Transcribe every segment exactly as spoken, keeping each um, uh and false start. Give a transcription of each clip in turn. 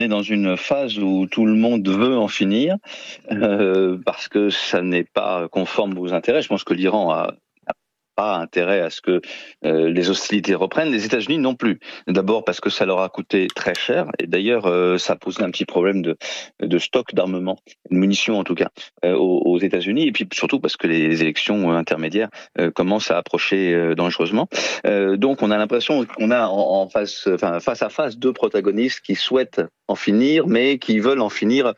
est dans une phase où tout le monde veut en finir, heu, parce que ça n'est pas conforme aux intérêts. Je pense que l'Iran a pas intérêt à ce que euh, les hostilités reprennent. Les États-Unis non plus. D'abord parce que ça leur a coûté très cher, et d'ailleurs euh, ça a posé un petit problème de, de stock d'armement, de munitions en tout cas, euh, aux, aux États-Unis, et puis surtout parce que les élections intermédiaires euh, commencent à approcher euh, dangereusement. Euh, donc on a l'impression qu'on a en, en face, enfin, face à face deux protagonistes qui souhaitent en finir, mais qui veulent en finir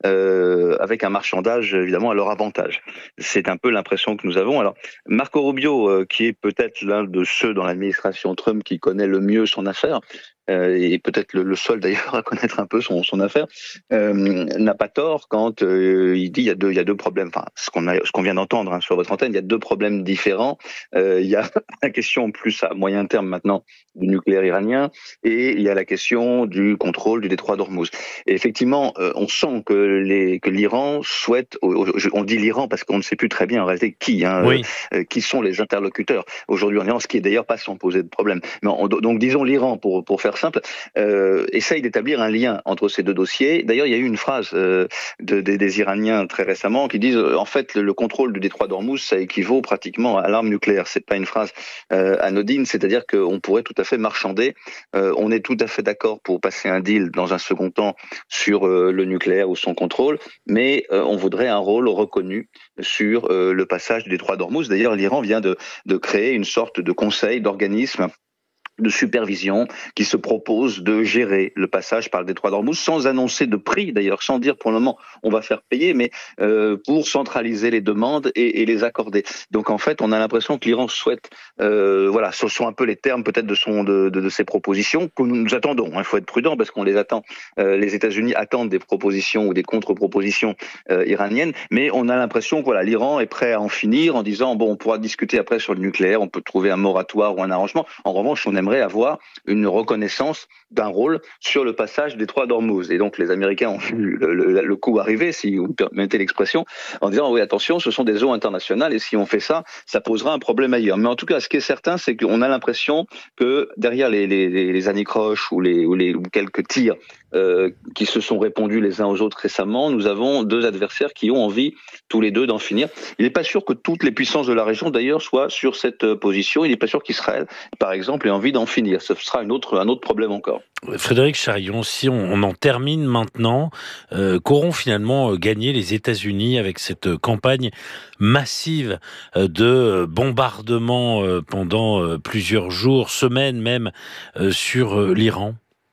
euh, avec un marchandage évidemment à leur avantage. C'est un peu l'impression que nous avons. Alors Marco Rubio, euh, qui est peut-être l'un de ceux dans l'administration Trump qui connaît le mieux son affaire, euh, et peut-être le, le seul d'ailleurs à connaître un peu son, son affaire, euh, n'a pas tort quand euh, il dit il y a deux, il y a deux problèmes. Enfin, ce qu'on a, ce qu'on vient d'entendre hein, sur votre antenne, il y a deux problèmes différents. Euh, il y a la question plus à moyen terme maintenant du nucléaire iranien, et il y a la question du contrôle du détroit d'Ormuz. Et effectivement, euh, on sent que les que l'Iran souhaite, on dit l'Iran parce qu'on ne sait plus très bien en réalité qui, hein, Oui, euh, qui sont les interlocuteurs aujourd'hui en Iran, ce qui est d'ailleurs pas sans poser de problème. Mais on, donc disons l'Iran pour pour faire simple, euh, essaye d'établir un lien entre ces deux dossiers. D'ailleurs, il y a eu une phrase euh, de, de, des Iraniens très récemment qui disent euh, en fait le, le contrôle du détroit d'Ormuz ça équivaut pratiquement à l'arme nucléaire. C'est pas une phrase euh, anodine, c'est-à-dire qu'on pourrait tout à fait marchander. Euh, on est tout à fait d'accord pour passer un deal dans un second temps sur euh, le nucléaire ou son contrôle, mais euh, on voudrait un rôle reconnu sur euh, le passage du détroit d'Ormuz. D'ailleurs, l'Iran vient de, de créer une sorte de conseil, d'organisme de supervision qui se propose de gérer le passage par le détroit d'Ormuz sans annoncer de prix d'ailleurs, sans dire pour le moment on va faire payer, mais euh, pour centraliser les demandes et, et les accorder. Donc en fait, on a l'impression que l'Iran souhaite, euh, voilà, ce sont un peu les termes peut-être de son de, de, de ses propositions que nous, nous attendons. Il faut être prudent parce qu'on les attend. Euh, les États-Unis attendent des propositions ou des contre-propositions euh, iraniennes, mais on a l'impression que voilà, l'Iran est prêt à en finir en disant bon, on pourra discuter après sur le nucléaire, on peut trouver un moratoire ou un arrangement. En revanche, on aimerait avoir une reconnaissance d'un rôle sur le passage des détroit d'Ormuz. Et donc les Américains ont vu le, le, le coup arriver, si vous permettez l'expression, en disant oui attention, ce sont des eaux internationales et si on fait ça, ça posera un problème ailleurs. Mais en tout cas, ce qui est certain, c'est qu'on a l'impression que derrière les, les, les anicroches ou, les, ou, les, ou quelques tirs euh, qui se sont répondus les uns aux autres récemment, nous avons deux adversaires qui ont envie tous les deux d'en finir. Il n'est pas sûr que toutes les puissances de la région d'ailleurs soient sur cette position. Il n'est pas sûr qu'Israël, par exemple, ait envie d'en finir. Ce sera une autre, un autre problème encore. Frédéric Charion, si on, on en termine maintenant, euh, qu'auront finalement euh, gagné les États-Unis avec cette euh, campagne massive euh, de bombardements euh, pendant euh, plusieurs jours, semaines même, euh, sur euh, l'Iran?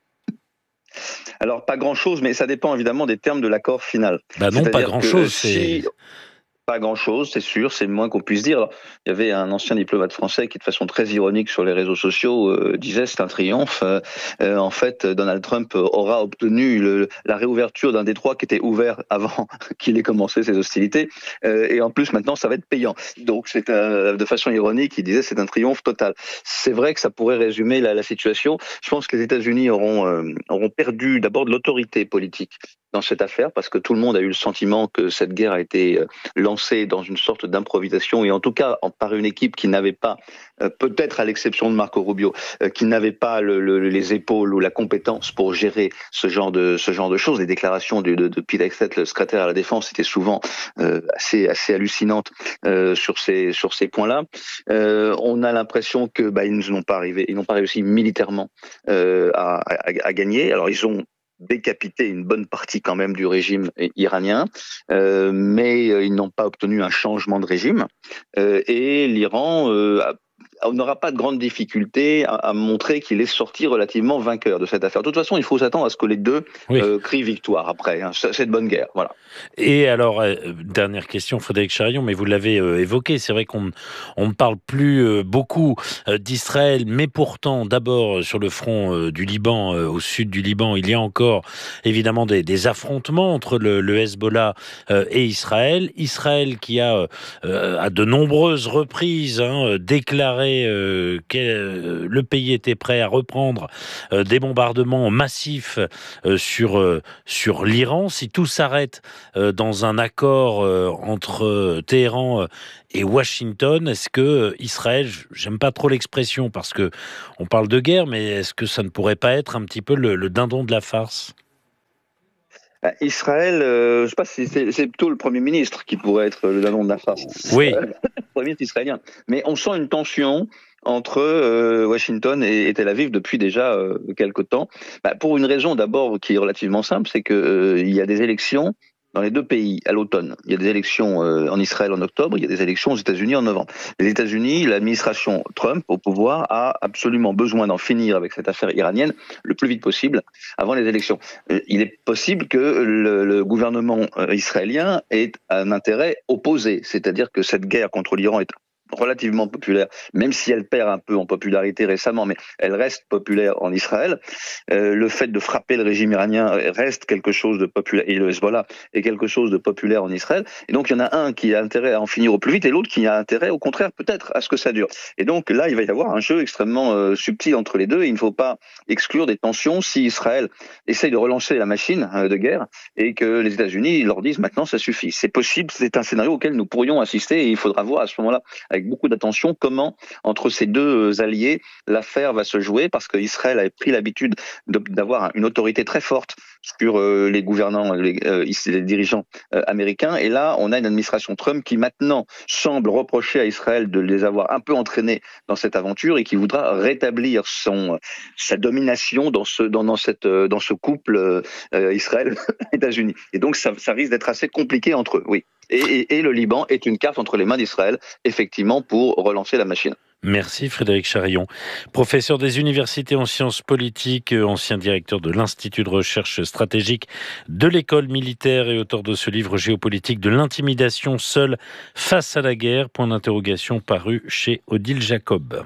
Alors, pas grand-chose, mais ça dépend évidemment des termes de l'accord final. Bah non, pas C'est-à-dire que grand-chose, c'est... si pas grand-chose, c'est sûr, c'est le moins qu'on puisse dire. Alors, il y avait un ancien diplomate français qui, de façon très ironique sur les réseaux sociaux, euh, disait c'est un triomphe. Euh, euh, en fait, Donald Trump aura obtenu le, la réouverture d'un détroit qui était ouvert avant qu'il ait commencé ses hostilités, euh, et en plus maintenant ça va être payant. Donc, c'est euh, de façon ironique, il disait c'est un triomphe total. C'est vrai que ça pourrait résumer la, la situation. Je pense que les États-Unis auront euh, auront perdu d'abord de l'autorité politique dans cette affaire parce que tout le monde a eu le sentiment que cette guerre a été euh, lancé dans une sorte d'improvisation et en tout cas par une équipe qui n'avait pas, euh, peut-être à l'exception de Marco Rubio, euh, qui n'avait pas le, le, les épaules ou la compétence pour gérer ce genre de, ce genre de choses. Les déclarations de, de, de Pete Hegseth, le secrétaire à la Défense, étaient souvent euh, assez, assez hallucinantes euh, sur ces, sur ces points-là. Euh, on a l'impression que bah, ils n'ont pas arrivé, ils n'ont pas réussi militairement euh, à, à, à gagner. Alors ils ont décapité une bonne partie quand même du régime iranien, euh, mais euh, ils n'ont pas obtenu un changement de régime. Euh, et l'Iran euh, a on n'aura pas de grande difficulté à, à montrer qu'il est sorti relativement vainqueur de cette affaire. De toute façon, il faut s'attendre à ce que les deux Oui. euh, crient victoire après. Hein. C'est de bonne guerre. Voilà. Et alors, euh, dernière question, Frédéric Charion, mais vous l'avez euh, évoqué, c'est vrai qu'on on ne parle plus euh, beaucoup euh, d'Israël, mais pourtant, d'abord, euh, sur le front euh, du Liban, euh, au sud du Liban, il y a encore évidemment des, des affrontements entre le, le Hezbollah euh, et Israël. Israël qui a, euh, à de nombreuses reprises, hein, déclaré euh, que euh, le pays était prêt à reprendre euh, des bombardements massifs euh, sur, euh, sur l'Iran. Si tout s'arrête euh, dans un accord euh, entre euh, Téhéran euh, et Washington, est-ce que euh, Israël, j'aime pas trop l'expression parce que on parle de guerre, mais est-ce que ça ne pourrait pas être un petit peu le, le dindon de la farce? Israël, euh, je ne sais pas si c'est, c'est plutôt le Premier ministre qui pourrait être le nom de la farce. Oui. Euh, le Premier ministre israélien. Mais on sent une tension entre euh, Washington et, et Tel Aviv depuis déjà euh, quelque temps. Bah, pour une raison d'abord qui est relativement simple, c'est qu'il euh, y a des élections dans les deux pays à l'automne. Il y a des élections euh, en Israël en octobre, il y a des élections aux États-Unis en novembre. Les États-Unis, l'administration Trump au pouvoir a absolument besoin d'en finir avec cette affaire iranienne le plus vite possible avant les élections. Euh, il est possible que le, le gouvernement euh, israélien ait un intérêt opposé, c'est-à-dire que cette guerre contre l'Iran est relativement populaire, même si elle perd un peu en popularité récemment, mais elle reste populaire en Israël. Euh, le fait de frapper le régime iranien reste quelque chose de populaire, et le Hezbollah est quelque chose de populaire en Israël. Et donc, il y en a un qui a intérêt à en finir au plus vite et l'autre qui a intérêt, au contraire, peut-être, à ce que ça dure. Et donc, là, il va y avoir un jeu extrêmement euh, subtil entre les deux et il ne faut pas exclure des tensions si Israël essaye de relancer la machine euh, de guerre et que les États-Unis leur disent maintenant, ça suffit. C'est possible, c'est un scénario auquel nous pourrions assister et il faudra voir à ce moment-là avec beaucoup d'attention comment, entre ces deux alliés, l'affaire va se jouer, parce qu'Israël a pris l'habitude de, d'avoir une autorité très forte sur euh, les gouvernants, les, euh, les dirigeants euh, américains. Et là, on a une administration Trump qui maintenant semble reprocher à Israël de les avoir un peu entraînés dans cette aventure et qui voudra rétablir son, sa domination dans ce, dans, dans cette, dans ce couple euh, Israël-États-Unis. Et donc, ça, ça risque d'être assez compliqué entre eux, oui. Et, et, et le Liban est une carte entre les mains d'Israël, effectivement, pour relancer la machine. Merci Frédéric Charillon, professeur des universités en sciences politiques, ancien directeur de l'Institut de recherche stratégique de l'école militaire et auteur de ce livre géopolitique de l'intimidation seule face à la guerre, point d'interrogation, paru chez Odile Jacob.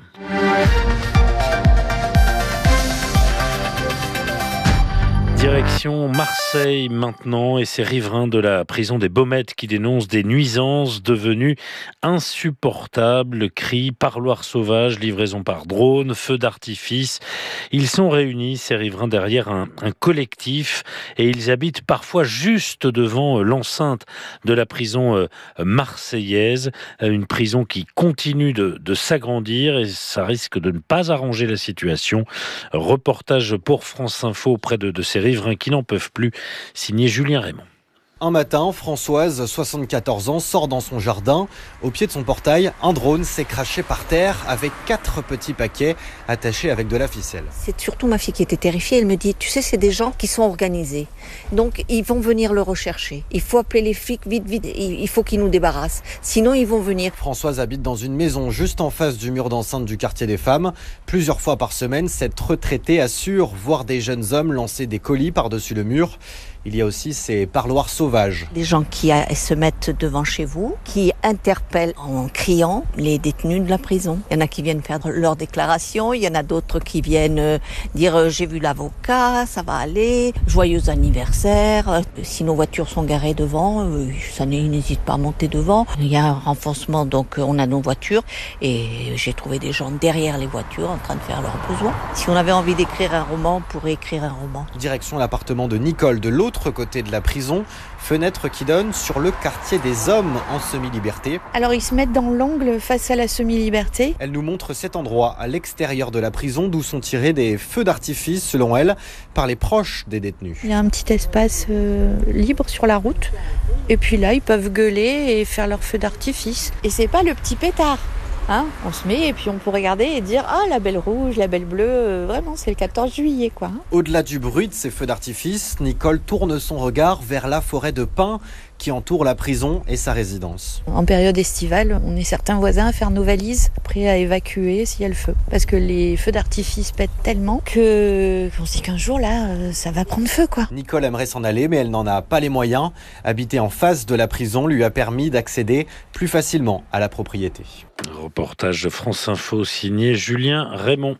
Direction Marseille maintenant et ces riverains de la prison des Baumettes qui dénoncent des nuisances devenues insupportables, cris, parloirs sauvages, livraison par drone, feux d'artifice. Ils sont réunis, ces riverains, derrière un, un collectif et ils habitent parfois juste devant l'enceinte de la prison marseillaise, une prison qui continue de, de s'agrandir et ça risque de ne pas arranger la situation. Reportage pour France Info auprès de, de ces riverains qui n'en peuvent plus, signé Julien Raymond. Un matin, Françoise, soixante-quatorze ans, sort dans son jardin. Au pied de son portail, un drone s'est craché par terre avec quatre petits paquets attachés avec de la ficelle. C'est surtout ma fille qui était terrifiée. Elle me dit, tu sais, c'est des gens qui sont organisés. Donc, ils vont venir le rechercher. Il faut appeler les flics vite, vite. Il faut qu'ils nous débarrassent. Sinon, ils vont venir. Françoise habite dans une maison juste en face du mur d'enceinte du quartier des femmes. Plusieurs fois par semaine, cette retraitée assure voir des jeunes hommes lancer des colis par-dessus le mur. Il y a aussi ces parloirs sauvages. Des gens qui se mettent devant chez vous, qui interpellent en criant les détenus de la prison. Il y en a qui viennent faire leur déclaration, il y en a d'autres qui viennent dire « j'ai vu l'avocat, ça va aller, joyeux anniversaire ». Si nos voitures sont garées devant, ça n'hésite pas à monter devant. Il y a un renfoncement, donc on a nos voitures et j'ai trouvé des gens derrière les voitures en train de faire leurs besoins. Si on avait envie d'écrire un roman, on pourrait écrire un roman. Direction l'appartement de Nicole de l'autre L'autre côté de la prison, fenêtre qui donne sur le quartier des hommes en semi-liberté. Alors ils se mettent dans l'angle face à la semi-liberté. Elle nous montre cet endroit à l'extérieur de la prison d'où sont tirés des feux d'artifice, selon elle, par les proches des détenus. Il y a un petit espace euh, libre sur la route. Et puis là, ils peuvent gueuler et faire leur feu d'artifice. Et c'est pas le petit pétard. Hein, on se met et puis on peut regarder et dire « Ah, la belle rouge, la belle bleue, euh, vraiment, c'est le quatorze juillet, quoi. » Au-delà du bruit de ces feux d'artifice, Nicole tourne son regard vers la forêt de pins qui entoure la prison et sa résidence. En période estivale, on est certains voisins à faire nos valises, prêts à évacuer s'il y a le feu. Parce que les feux d'artifice pètent tellement que qu'on se dit qu'un jour, là, ça va prendre feu, quoi. Nicole aimerait s'en aller, mais elle n'en a pas les moyens. Habiter en face de la prison lui a permis d'accéder plus facilement à la propriété. Reportage de France Info signé Julien Raymond.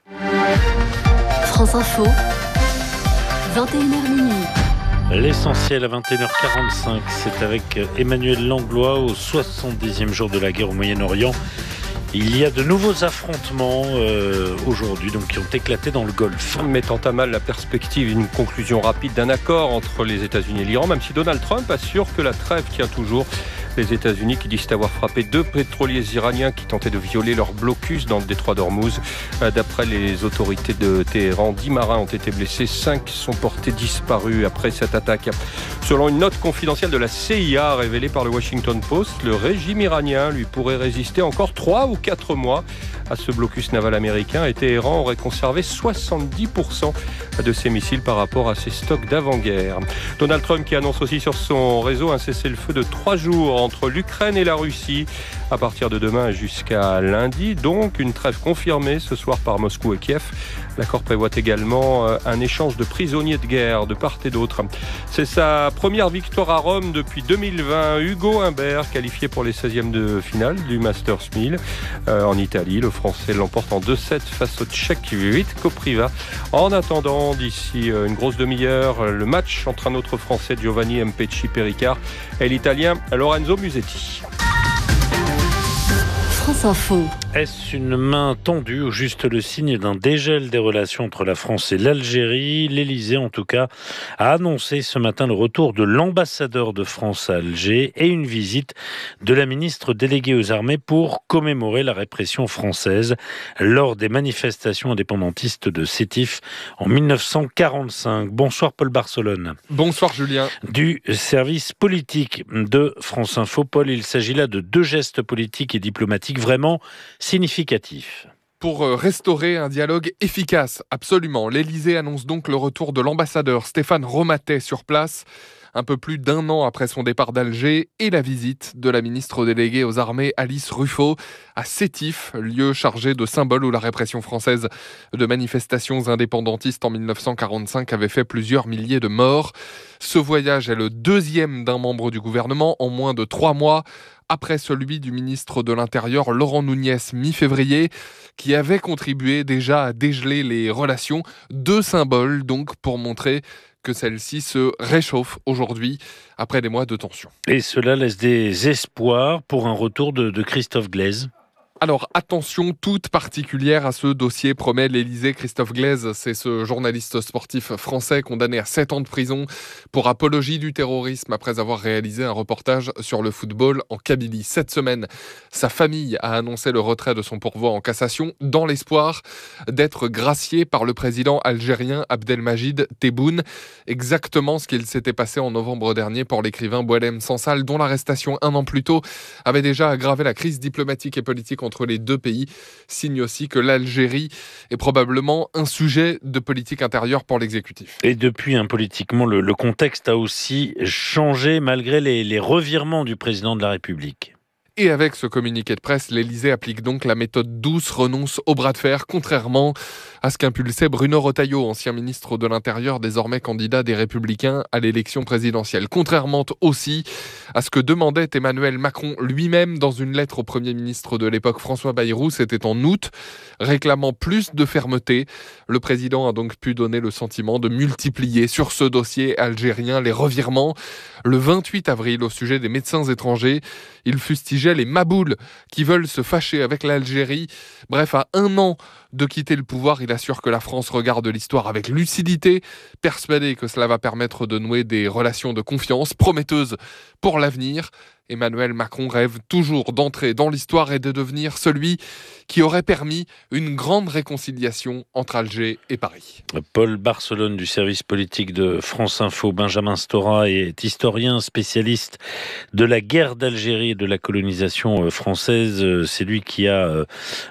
France Info, vingt et une heures minuit. L'essentiel à vingt et une heures quarante-cinq, c'est avec Emmanuel Langlois au soixante-dixième jour de la guerre au Moyen-Orient. Il y a de nouveaux affrontements euh, aujourd'hui donc, qui ont éclaté dans le Golfe. Mettant à mal la perspective d'une conclusion rapide d'un accord entre les États-Unis et l'Iran, même si Donald Trump assure que la trêve tient toujours. Les États-Unis qui disent avoir frappé deux pétroliers iraniens qui tentaient de violer leur blocus dans le détroit d'Ormuz. D'après les autorités de Téhéran, dix marins ont été blessés, cinq sont portés disparus après cette attaque. Selon une note confidentielle de la C I A révélée par le Washington Post, le régime iranien lui pourrait résister encore trois ou quatre mois à ce blocus naval américain et Téhéran aurait conservé soixante-dix pour cent de ses missiles par rapport à ses stocks d'avant-guerre. Donald Trump qui annonce aussi sur son réseau un cessez-le-feu de trois jours entre l'Ukraine et la Russie à partir de demain jusqu'à lundi. Donc une trêve confirmée ce soir par Moscou et Kiev. L'accord prévoit également un échange de prisonniers de guerre de part et d'autre. C'est sa première victoire à Rome depuis deux mille vingt. Hugo Humbert, qualifié pour les seizièmes de finale du Masters mille euh, en Italie. Le Français l'emporte en deux sept face au Tchèque huit Kopriva. En attendant, d'ici une grosse demi-heure, le match entre un autre Français, Giovanni Mpecci Pericard, et l'Italien Lorenzo Musetti. France Info. Est-ce une main tendue ou juste le signe d'un dégel des relations entre la France et l'Algérie ? L'Élysée, en tout cas, a annoncé ce matin le retour de l'ambassadeur de France à Alger et une visite de la ministre déléguée aux armées pour commémorer la répression française lors des manifestations indépendantistes de Sétif en mille neuf cent quarante-cinq. Bonsoir Paul Barcelone. Bonsoir Julien. Du service politique de France Info. Paul, il s'agit là de deux gestes politiques et diplomatiques vraiment significatif. Pour restaurer un dialogue efficace, absolument. L'Élysée annonce donc le retour de l'ambassadeur Stéphane Romatet sur place, un peu plus d'un an après son départ d'Alger, et la visite de la ministre déléguée aux armées Alice Ruffo à Sétif, lieu chargé de symboles où la répression française de manifestations indépendantistes en mille neuf cent quarante-cinq avait fait plusieurs milliers de morts. Ce voyage est le deuxième d'un membre du gouvernement en moins de trois mois, après celui du ministre de l'Intérieur Laurent Nunez mi-février, qui avait contribué déjà à dégeler les relations. Deux symboles donc pour montrer que celle-ci se réchauffe aujourd'hui après des mois de tension. Et cela laisse des espoirs pour un retour de, de Christophe Glaise. Alors attention toute particulière à ce dossier, promet l'Élysée. Christophe Glaise, c'est ce journaliste sportif français condamné à sept ans de prison pour apologie du terrorisme après avoir réalisé un reportage sur le football en Kabylie. Cette semaine, sa famille a annoncé le retrait de son pourvoi en cassation dans l'espoir d'être gracié par le président algérien Abdelmajid Tebboune. Exactement ce qu'il s'était passé en novembre dernier pour l'écrivain Boualem Sansal, dont l'arrestation un an plus tôt avait déjà aggravé la crise diplomatique et politique entre les deux pays, signe aussi que l'Algérie est probablement un sujet de politique intérieure pour l'exécutif. Et depuis, hein, politiquement, le, le contexte a aussi changé malgré les, les revirements du président de la République. Et avec ce communiqué de presse, l'Élysée applique donc la méthode douce, renonce au bras de fer, contrairement à ce qu'impulsait Bruno Retailleau, ancien ministre de l'Intérieur, désormais candidat des Républicains à l'élection présidentielle. Contrairement aussi à ce que demandait Emmanuel Macron lui-même dans une lettre au Premier ministre de l'époque, François Bayrou, c'était en août, réclamant plus de fermeté. Le président a donc pu donner le sentiment de multiplier sur ce dossier algérien les revirements. Le vingt-huit avril, au sujet des médecins étrangers, il fustigeait les maboules qui veulent se fâcher avec l'Algérie. Bref, à un an de quitter le pouvoir, il assure que la France regarde l'histoire avec lucidité, persuadé que cela va permettre de nouer des relations de confiance prometteuses pour l'avenir. Emmanuel Macron rêve toujours d'entrer dans l'histoire et de devenir celui qui aurait permis une grande réconciliation entre Alger et Paris. Paul Barcelone du service politique de France Info. Benjamin Stora est historien, spécialiste de la guerre d'Algérie et de la colonisation française. C'est lui qui a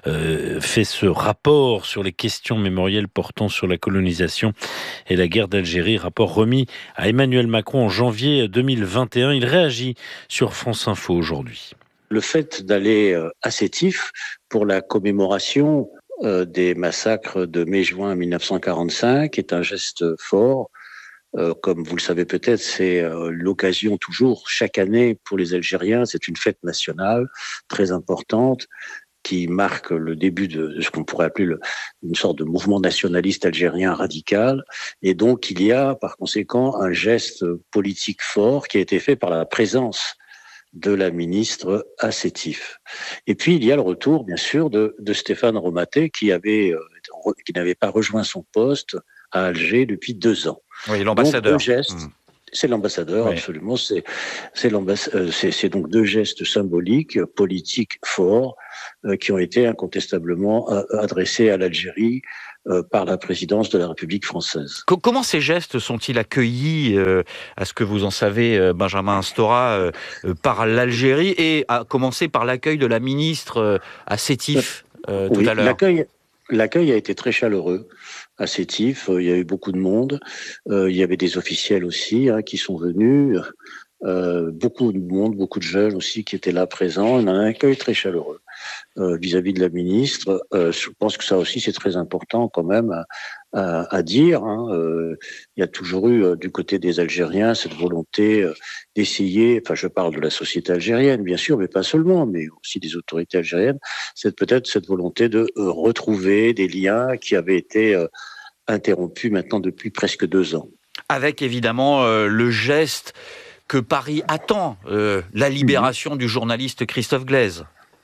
fait ce rapport sur les questions mémorielles portant sur la colonisation et la guerre d'Algérie, rapport remis à Emmanuel Macron en janvier deux mille vingt et un. Il réagit sur France Info aujourd'hui. Le fait d'aller à Sétif pour la commémoration euh, des massacres de mai-juin mille neuf cent quarante-cinq est un geste fort. Euh, comme vous le savez peut-être, c'est euh, l'occasion toujours, chaque année pour les Algériens, c'est une fête nationale très importante qui marque le début de, de ce qu'on pourrait appeler le, une sorte de mouvement nationaliste algérien radical. Et donc il y a par conséquent un geste politique fort qui a été fait par la présence de la ministre à Sétif. Et puis il y a le retour, bien sûr, de, de Stéphane Romatet qui avait, euh, qui n'avait pas rejoint son poste à Alger depuis deux ans. Oui, l'ambassadeur. Donc, le geste, mmh. C'est l'ambassadeur, ouais. absolument. C'est, c'est, l'ambass- euh, c'est, c'est donc deux gestes symboliques, politiques forts, euh, qui ont été incontestablement euh, adressés à l'Algérie euh, par la présidence de la République française. Comment ces gestes sont-ils accueillis, euh, à ce que vous en savez, euh, Benjamin Stora, euh, euh, par l'Algérie, et à commencer par l'accueil de la ministre euh, à Sétif euh, tout oui, à l'heure? L'accueil, l'accueil a été très chaleureux. À Sétif, il y a eu beaucoup de monde. Euh, il y avait des officiels aussi hein, qui sont venus. Euh, beaucoup de monde, beaucoup de jeunes aussi qui étaient là présents. On a un accueil très chaleureux euh, vis-à-vis de la ministre. Euh, je pense que ça aussi c'est très important quand même à, à, à dire. Hein. Euh, il y a toujours eu euh, du côté des Algériens cette volonté euh, d'essayer. Enfin, je parle de la société algérienne bien sûr, mais pas seulement, mais aussi des autorités algériennes. C'est peut-être cette volonté de euh, retrouver des liens qui avaient été euh, interrompus maintenant depuis presque deux ans. Avec évidemment euh, le geste que Paris attend, euh, la libération mmh. du journaliste Christophe Glaise.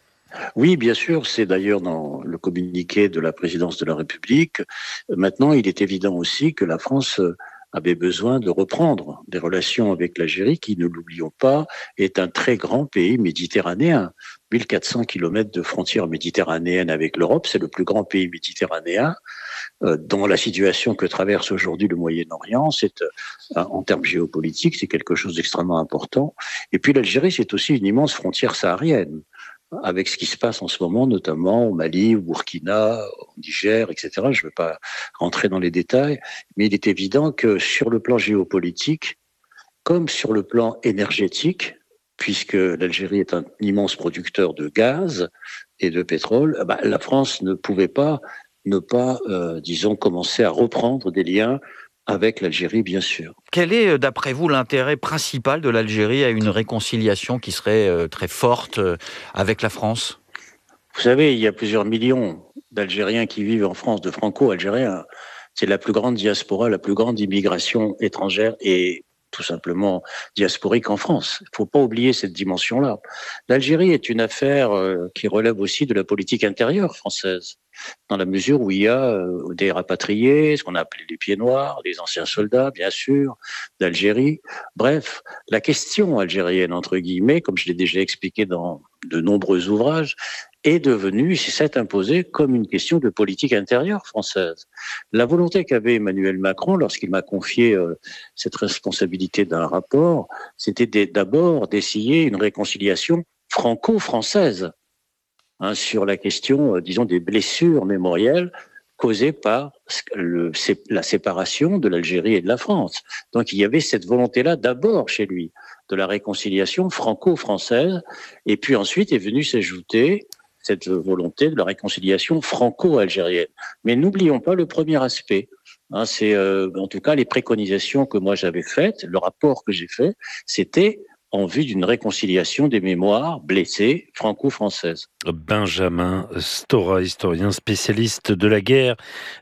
Oui, bien sûr, c'est d'ailleurs dans le communiqué de la présidence de la République. Maintenant, il est évident aussi que la France avait besoin de reprendre des relations avec l'Algérie, qui, ne l'oublions pas, est un très grand pays méditerranéen. mille quatre cents kilomètres de frontières méditerranéennes avec l'Europe, c'est le plus grand pays méditerranéen. Euh, dans la situation que traverse aujourd'hui le Moyen-Orient, c'est euh, en termes géopolitiques, c'est quelque chose d'extrêmement important. Et puis l'Algérie, c'est aussi une immense frontière saharienne, avec ce qui se passe en ce moment, notamment au Mali, au Burkina, au Niger, et cetera. Je ne veux pas rentrer dans les détails, mais il est évident que sur le plan géopolitique, comme sur le plan énergétique, puisque l'Algérie est un immense producteur de gaz et de pétrole, bah, la France ne pouvait pas ne pas, euh, disons, commencer à reprendre des liens avec l'Algérie, bien sûr. Quel est, d'après vous, l'intérêt principal de l'Algérie à une réconciliation qui serait euh, très forte euh, avec la France ? Vous savez, il y a plusieurs millions d'Algériens qui vivent en France, de franco-algériens. C'est la plus grande diaspora, la plus grande immigration étrangère et tout simplement diasporique en France. Il ne faut pas oublier cette dimension-là. L'Algérie est une affaire euh, qui relève aussi de la politique intérieure française, dans la mesure où il y a euh, des rapatriés, ce qu'on a appelé les pieds noirs, des anciens soldats, bien sûr, d'Algérie. Bref, la question algérienne, entre guillemets, comme je l'ai déjà expliqué dans de nombreux ouvrages, est devenue, s'est imposée comme une question de politique intérieure française. La volonté qu'avait Emmanuel Macron lorsqu'il m'a confié euh, cette responsabilité d'un rapport, c'était d'abord d'essayer une réconciliation franco-française hein, sur la question, euh, disons, des blessures mémorielles causées par le, la séparation de l'Algérie et de la France. Donc il y avait cette volonté-là d'abord chez lui, de la réconciliation franco-française, et puis ensuite est venue s'ajouter cette volonté de la réconciliation franco-algérienne. Mais n'oublions pas le premier aspect. Hein, c'est euh, en tout cas les préconisations que moi j'avais faites, le rapport que j'ai fait, c'était en vue d'une réconciliation des mémoires blessées franco-françaises. Benjamin Stora, historien spécialiste de la guerre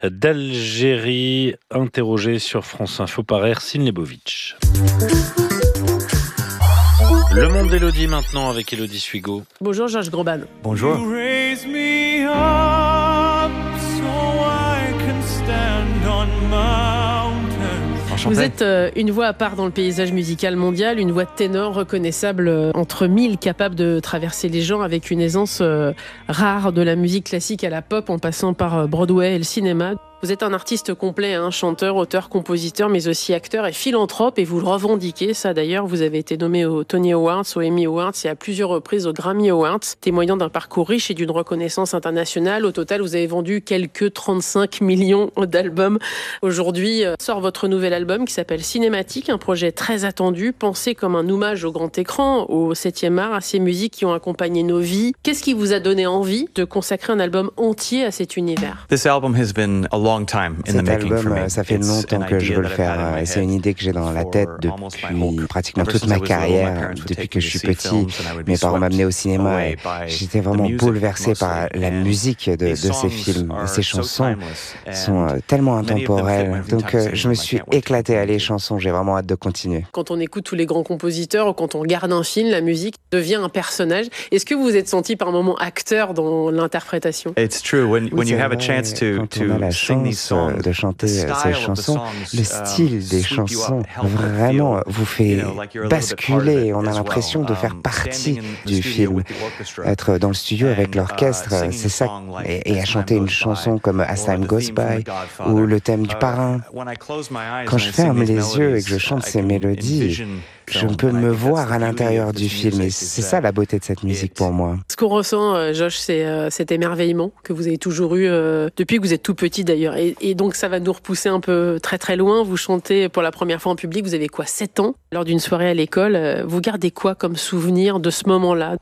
d'Algérie, interrogé sur France Info par Ersin Lebovic. Le monde d'Élodie maintenant avec Élodie Suigo. Bonjour Georges Groban. Bonjour. Vous êtes euh, une voix à part dans le paysage musical mondial, une voix de ténor reconnaissable euh, entre mille, capable de traverser les genres avec une aisance euh, rare, de la musique classique à la pop en passant par euh, Broadway et le cinéma. Vous êtes un artiste complet, hein, chanteur, auteur, compositeur, mais aussi acteur et philanthrope, et vous le revendiquez, ça d'ailleurs. Vous avez été nommé aux Tony Awards, aux Emmy Awards et à plusieurs reprises aux Grammy Awards, témoignant d'un parcours riche et d'une reconnaissance internationale. Au total, vous avez vendu quelques trente-cinq millions d'albums. Aujourd'hui, sort votre nouvel album qui s'appelle Cinématique, un projet très attendu, pensé comme un hommage au grand écran, au septième art, à ces musiques qui ont accompagné nos vies. Qu'est-ce qui vous a donné envie de consacrer un album entier à cet univers ? This album has been a long Cet album, ça fait longtemps que je veux le faire. C'est une idée que j'ai dans la tête depuis pratiquement toute ma carrière, depuis que je suis petit. Mes parents m'amenaient au cinéma et j'étais vraiment bouleversé par la musique de, de ces films. Ces chansons sont tellement intemporelles. Donc je me suis éclaté à les chansons. J'ai vraiment hâte de continuer. Quand on écoute tous les grands compositeurs ou quand on regarde un film, la musique devient un personnage. Est-ce que vous vous êtes senti par moments acteur dans l'interprétation ? It's true. When, when you have a chance to, to sing chance de chanter ces chansons. Le style des chansons vraiment vous fait basculer. On a l'impression de faire partie du film. Être dans le studio avec l'orchestre, c'est ça. Et, et à chanter une chanson comme As Time Goes By ou le thème du parrain. Quand je ferme les yeux et que je chante ces mélodies, je peux me voir à l'intérieur du film et c'est ça la beauté de cette musique pour moi. Ce qu'on ressent, Josh, c'est euh, cet émerveillement que vous avez toujours eu euh, depuis que vous êtes tout petit d'ailleurs. Et, et donc ça va nous repousser un peu très très loin. Vous chantez pour la première fois en public, vous avez quoi, sept ans? Lors d'une soirée à l'école, euh, vous gardez quoi comme souvenir de ce moment-là?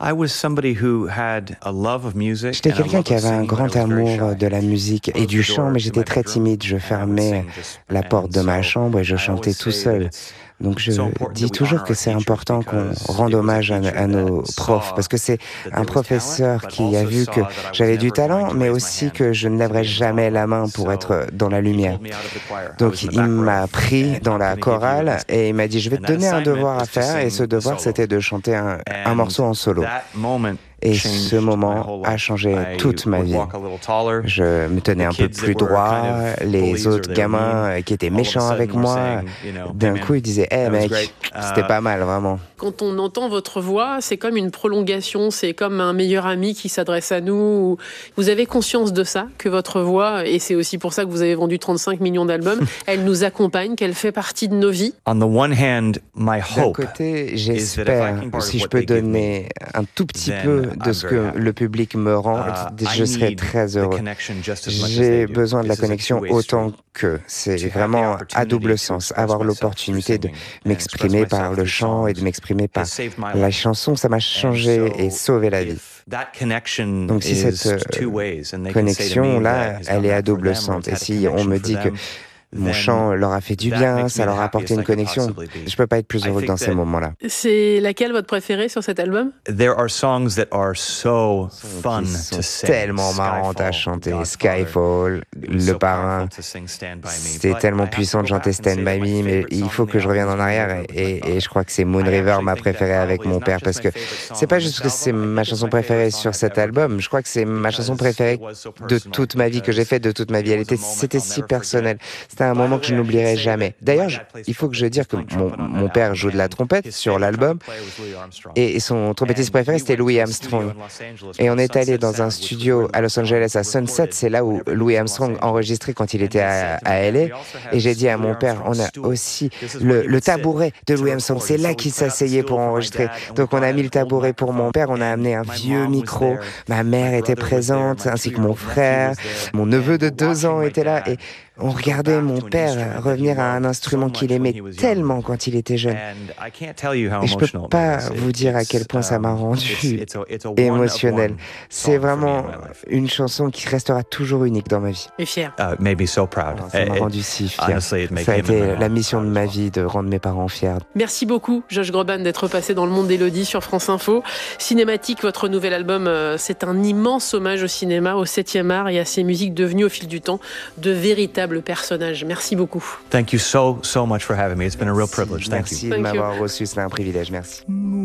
J'étais quelqu'un qui avait un grand amour de la musique et du chant, mais j'étais très timide. Je fermais la porte de ma chambre et je chantais tout seul. Donc je dis toujours que c'est important qu'on rende hommage à, à nos profs, parce que c'est un professeur qui a vu que j'avais du talent, mais aussi que je ne lèverais jamais la main pour être dans la lumière. Donc il m'a pris dans la chorale et il m'a dit « je vais te donner un devoir à faire » et ce devoir c'était de chanter un, un morceau en solo. Et ce moment a changé toute ma vie. Je me tenais un peu plus droit, les autres gamins qui étaient méchants avec moi, d'un coup ils disaient « hé hey, mec, c'était pas mal vraiment ». Quand on entend votre voix, c'est comme une prolongation, c'est comme un meilleur ami qui s'adresse à nous. Vous avez conscience de ça, que votre voix, et c'est aussi pour ça que vous avez vendu trente-cinq millions d'albums, elle nous accompagne, qu'elle fait partie de nos vies. D'un côté, j'espère, si je peux donner un tout petit peu de ce que le public me rend, je serai très heureux. J'ai besoin de la connexion autant que c'est vraiment à double sens, avoir l'opportunité de m'exprimer par le chant et de m'exprimer par la chanson, ça m'a changé et sauvé la vie. Donc si cette connexion-là, elle est à double sens, et si on me dit que mon chant leur a fait du bien, ça leur a apporté une connexion. Je peux pas être plus heureux dans ces moments-là. C'est laquelle votre préférée sur cet album? There are songs that are so fun to sing. Tellement marrantes à chanter. Skyfall, Le Parrain. C'était tellement puissant de chanter Stand By Me, mais il faut que je revienne en arrière et, et je crois que c'est Moon River ma préférée avec mon père parce que c'est pas juste que c'est ma chanson préférée sur cet album. Je crois que c'est ma chanson préférée de toute ma vie, que j'ai faite de toute ma vie. Elle était, c'était si personnel. C'est un moment que je n'oublierai jamais. D'ailleurs, je, il faut que je dise que mon, mon père joue de la trompette sur l'album et son trompettiste préféré c'était Louis Armstrong. Et on est allé dans un studio à Los Angeles, à Sunset, c'est là où Louis Armstrong enregistrait quand il était à, à L A. Et j'ai dit à mon père, on a aussi le, le tabouret de Louis Armstrong, c'est là qu'il s'asseyait pour enregistrer. Donc on a mis le tabouret pour mon père, on a amené un vieux micro, ma mère était présente, ainsi que mon frère, mon neveu de deux ans était là et on regardait mon père revenir à un instrument qu'il aimait tellement quand il était jeune. Et je peux pas vous dire à quel point ça m'a rendu émotionnel. C'est vraiment une chanson qui restera toujours unique dans ma vie. Et fier. Ça m'a rendu si fier. Ça a été la mission de ma vie de rendre mes parents fiers. Merci beaucoup, Josh Groban, d'être passé dans le monde d'Élodie sur France Info. Cinématique, votre nouvel album, c'est un immense hommage au cinéma, au septième art et à ses musiques devenues au fil du temps de véritables personnage. Merci beaucoup. Thank you so, so much for having me. It's been a real privilege. Thank Merci you. de m'avoir reçu, c'est un privilège. Merci.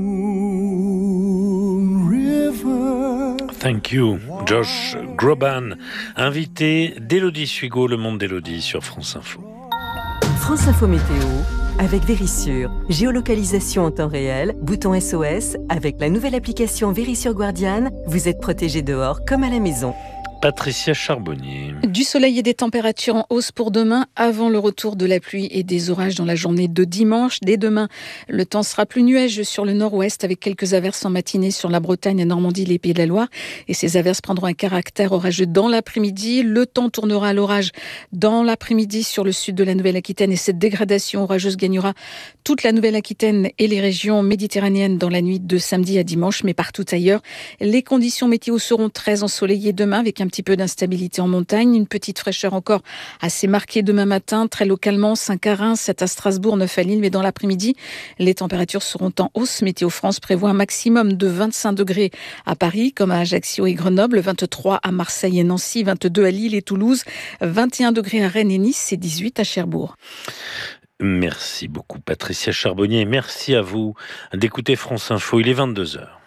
Thank you, Josh Groban, invité d'Élodie Suigo, Le Monde d'Élodie sur France Info. France Info Météo avec Vérissure. Géolocalisation en temps réel, bouton S O S. Avec la nouvelle application Vérissure Guardian, vous êtes protégé dehors comme à la maison. Patricia Charbonnier. Du soleil et des températures en hausse pour demain, avant le retour de la pluie et des orages dans la journée de dimanche. Dès demain, le temps sera plus nuageux sur le nord-ouest avec quelques averses en matinée sur la Bretagne, la Normandie, les Pays de la Loire. Et ces averses prendront un caractère orageux dans l'après-midi. Le temps tournera à l'orage dans l'après-midi sur le sud de la Nouvelle-Aquitaine et cette dégradation orageuse gagnera toute la Nouvelle-Aquitaine et les régions méditerranéennes dans la nuit de samedi à dimanche, mais partout ailleurs. Les conditions météo seront très ensoleillées demain avec un petit peu d'instabilité en montagne, une petite fraîcheur encore assez marquée demain matin, très localement, cinq à Reims, sept à Strasbourg, neuf à Lille, mais dans l'après-midi, les températures seront en hausse. Météo France prévoit un maximum de vingt-cinq degrés à Paris, comme à Ajaccio et Grenoble, vingt-trois à Marseille et Nancy, vingt-deux à Lille et Toulouse, vingt et un degrés à Rennes et Nice et dix-huit à Cherbourg. Merci beaucoup Patricia Charbonnier, merci à vous d'écouter France Info, il est vingt-deux heures.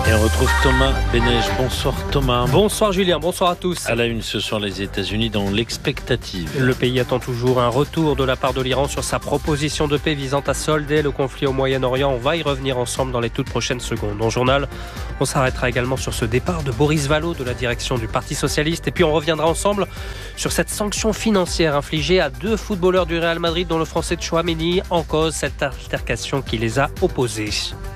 Et on retrouve Thomas Benège. Bonsoir Thomas. Bonsoir Julien, bonsoir à tous. À la une ce soir, les États-Unis dans l'expectative. Le pays attend toujours un retour de la part de l'Iran sur sa proposition de paix visant à solder le conflit au Moyen-Orient. On va y revenir ensemble dans les toutes prochaines secondes. Dans le journal, on s'arrêtera également sur ce départ de Boris Vallaud de la direction du Parti Socialiste. Et puis on reviendra ensemble sur cette sanction financière infligée à deux footballeurs du Real Madrid, dont le Français Tchouaméni, en cause cette altercation qui les a opposés.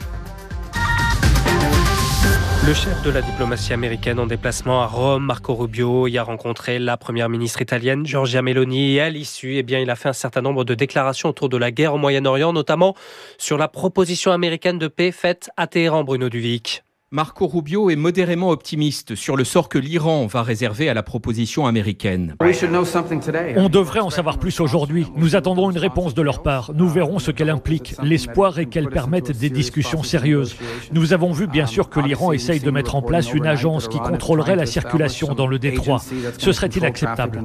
Le chef de la diplomatie américaine en déplacement à Rome, Marco Rubio, y a rencontré la première ministre italienne, Giorgia Meloni. Et à l'issue, eh bien, il a fait un certain nombre de déclarations autour de la guerre au Moyen-Orient, notamment sur la proposition américaine de paix faite à Téhéran, Bruno Duvic. Marco Rubio est modérément optimiste sur le sort que l'Iran va réserver à la proposition américaine. On devrait en savoir plus aujourd'hui. Nous attendrons une réponse de leur part. Nous verrons ce qu'elle implique. L'espoir est qu'elle permette des discussions sérieuses. Nous avons vu bien sûr que l'Iran essaye de mettre en place une agence qui contrôlerait la circulation dans le détroit. Ce serait inacceptable.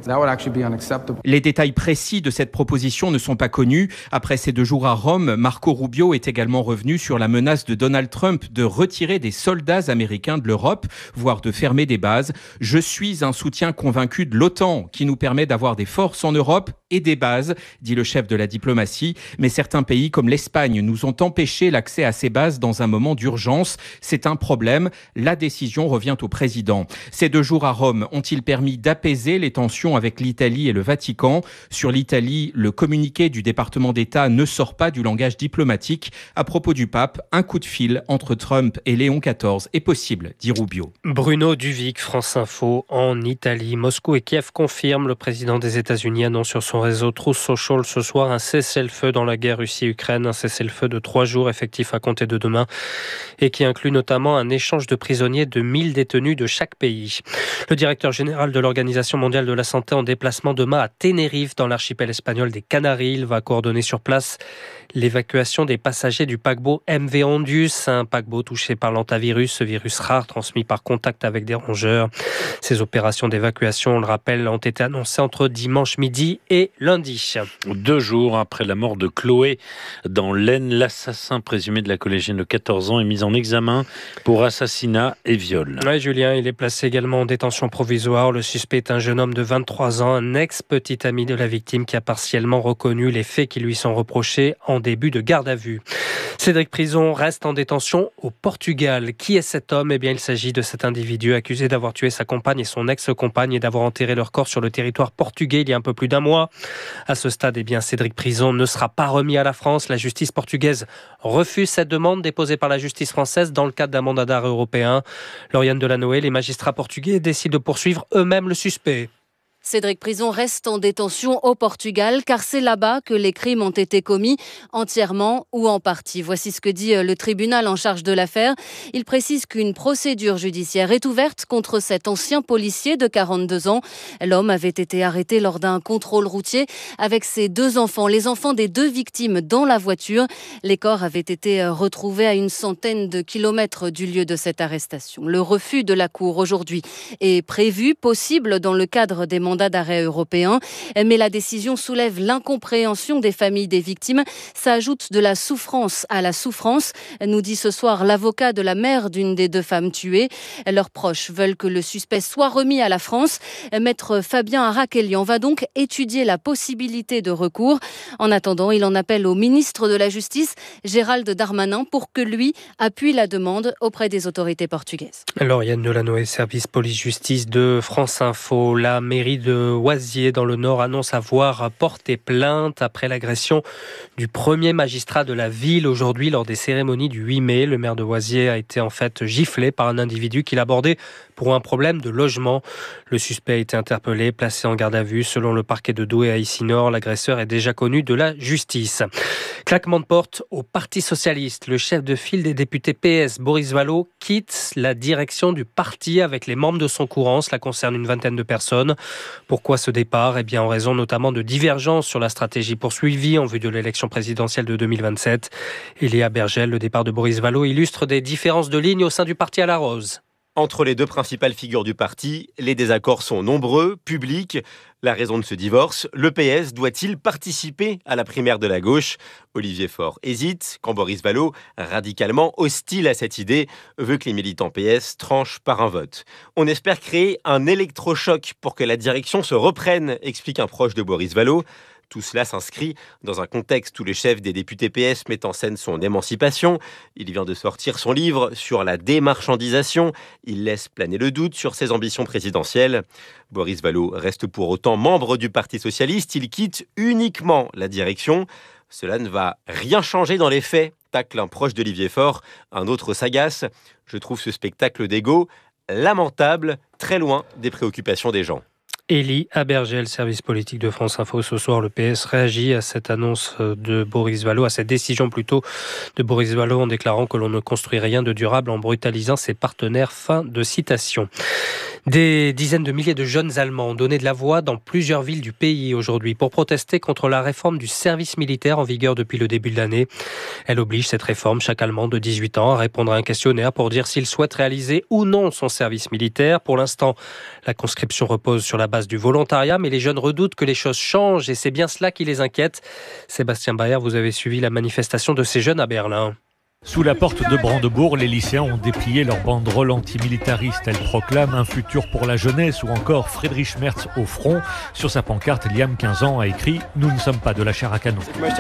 Les détails précis de cette proposition ne sont pas connus. Après ces deux jours à Rome, Marco Rubio est également revenu sur la menace de Donald Trump de retirer des soldats américains de l'Europe, voire de fermer des bases. Je suis un soutien convaincu de l'OTAN qui nous permet d'avoir des forces en Europe et des bases, dit le chef de la diplomatie. Mais certains pays comme l'Espagne nous ont empêché l'accès à ces bases dans un moment d'urgence. C'est un problème. La décision revient au président. Ces deux jours à Rome ont-ils permis d'apaiser les tensions avec l'Italie et le Vatican? Sur l'Italie, le communiqué du département d'État ne sort pas du langage diplomatique. À propos du pape, un coup de fil entre Trump et Léon quatorze est possible, dit Rubio. Bruno Duvic, France Info, en Italie. Moscou et Kiev confirment. Le président des États-Unis annonce sur son réseau Truth Social ce soir un cessez-le-feu dans la guerre Russie-Ukraine. Un cessez-le-feu de trois jours effectif à compter de demain et qui inclut notamment un échange de prisonniers de mille détenus de chaque pays. Le directeur général de l'Organisation mondiale de la santé en déplacement demain à Tenerife dans l'archipel espagnol des Canaries. Il va coordonner sur place l'évacuation des passagers du paquebot M V Ondius, un paquebot touché par l'hantavirus, ce virus rare transmis par contact avec des rongeurs. Ces opérations d'évacuation, on le rappelle, ont été annoncées entre dimanche midi et lundi. Deux jours après la mort de Chloé dans l'Aisne, l'assassin présumé de la collégienne de quatorze ans est mis en examen pour assassinat et viol. Oui, Julien, il est placé également en détention provisoire. Le suspect est un jeune homme de vingt-trois ans, un ex-petit ami de la victime qui a partiellement reconnu les faits qui lui sont reprochés en début de garde à vue. Cédric Prison reste en détention au Portugal. Qui est cet homme? Eh bien, il s'agit de cet individu accusé d'avoir tué sa compagne et son ex-compagne et d'avoir enterré leur corps sur le territoire portugais il y a un peu plus d'un mois. À ce stade, eh bien, Cédric Prison ne sera pas remis à la France. La justice portugaise refuse cette demande déposée par la justice française dans le cadre d'un mandat d'arrêt européen. Lauriane Delanoë, les magistrats portugais décident de poursuivre eux-mêmes le suspect. Cédric Prison reste en détention au Portugal car c'est là-bas que les crimes ont été commis entièrement ou en partie. Voici ce que dit le tribunal en charge de l'affaire. Il précise qu'une procédure judiciaire est ouverte contre cet ancien policier de quarante-deux ans. L'homme avait été arrêté lors d'un contrôle routier avec ses deux enfants, les enfants des deux victimes dans la voiture. Les corps avaient été retrouvés à une centaine de kilomètres du lieu de cette arrestation. Le refus de la Cour aujourd'hui est prévu, possible dans le cadre des mandats d'arrêt européen, mais la décision soulève l'incompréhension des familles des victimes. Ça ajoute de la souffrance à la souffrance, nous dit ce soir l'avocat de la mère d'une des deux femmes tuées. Leurs proches veulent que le suspect soit remis à la France. Maître Fabien Araquelian va donc étudier la possibilité de recours. En attendant, il en appelle au ministre de la Justice, Gérald Darmanin, pour que lui appuie la demande auprès des autorités portugaises. Lauriane Delanoë, service police-justice de France Info. La mairie de Oisier dans le Nord annonce avoir porté plainte après l'agression du premier magistrat de la ville aujourd'hui lors des cérémonies du huit mai. Le maire de Oisier a été en fait giflé par un individu qu'il abordait pour un problème de logement. Le suspect a été interpellé, placé en garde à vue. Selon le parquet de Douai à Issy-Nord, l'agresseur est déjà connu de la justice. Claquement de porte au Parti Socialiste. Le chef de file des députés P S, Boris Vallaud, quitte la direction du parti avec les membres de son courant. Cela concerne une vingtaine de personnes. Pourquoi ce départ? Eh bien, en raison notamment de divergences sur la stratégie poursuivie en vue de l'élection présidentielle de deux mille vingt-sept. Eléa Bergel, le départ de Boris Vallaud illustre des différences de ligne au sein du parti à la Rose. Entre les deux principales figures du parti, les désaccords sont nombreux, publics. La raison de ce divorce, le P S doit-il participer à la primaire de la gauche ? Olivier Faure hésite, quand Boris Vallaud, radicalement hostile à cette idée, veut que les militants P S tranchent par un vote. On espère créer un électrochoc pour que la direction se reprenne, explique un proche de Boris Vallaud. Tout cela s'inscrit dans un contexte où le chef des députés P S met en scène son émancipation. Il vient de sortir son livre sur la démarchandisation. Il laisse planer le doute sur ses ambitions présidentielles. Boris Vallaud reste pour autant membre du Parti socialiste. Il quitte uniquement la direction. Cela ne va rien changer dans les faits, tacle un proche d'Olivier Faure. Un autre s'agace. Je trouve ce spectacle d'égo lamentable, très loin des préoccupations des gens. Élie Abergel, le service politique de France Info. Ce soir, le P S réagit à cette annonce de Boris Vallaud, à cette décision plutôt de Boris Vallaud en déclarant que l'on ne construit rien de durable en brutalisant ses partenaires. Fin de citation. Des dizaines de milliers de jeunes Allemands ont donné de la voix dans plusieurs villes du pays aujourd'hui pour protester contre la réforme du service militaire en vigueur depuis le début de l'année. Elle oblige, cette réforme, chaque Allemand de dix-huit ans à répondre à un questionnaire pour dire s'il souhaite réaliser ou non son service militaire. Pour l'instant, la conscription repose sur la base du volontariat, mais les jeunes redoutent que les choses changent et c'est bien cela qui les inquiète. Sébastien Baer, vous avez suivi la manifestation de ces jeunes à Berlin. Sous la porte de Brandebourg, les lycéens ont déplié leur banderole antimilitariste. Elle proclame un futur pour la jeunesse ou encore Friedrich Merz au front. Sur sa pancarte, Liam, quinze ans, a écrit « Nous ne sommes pas de la chair à canon ».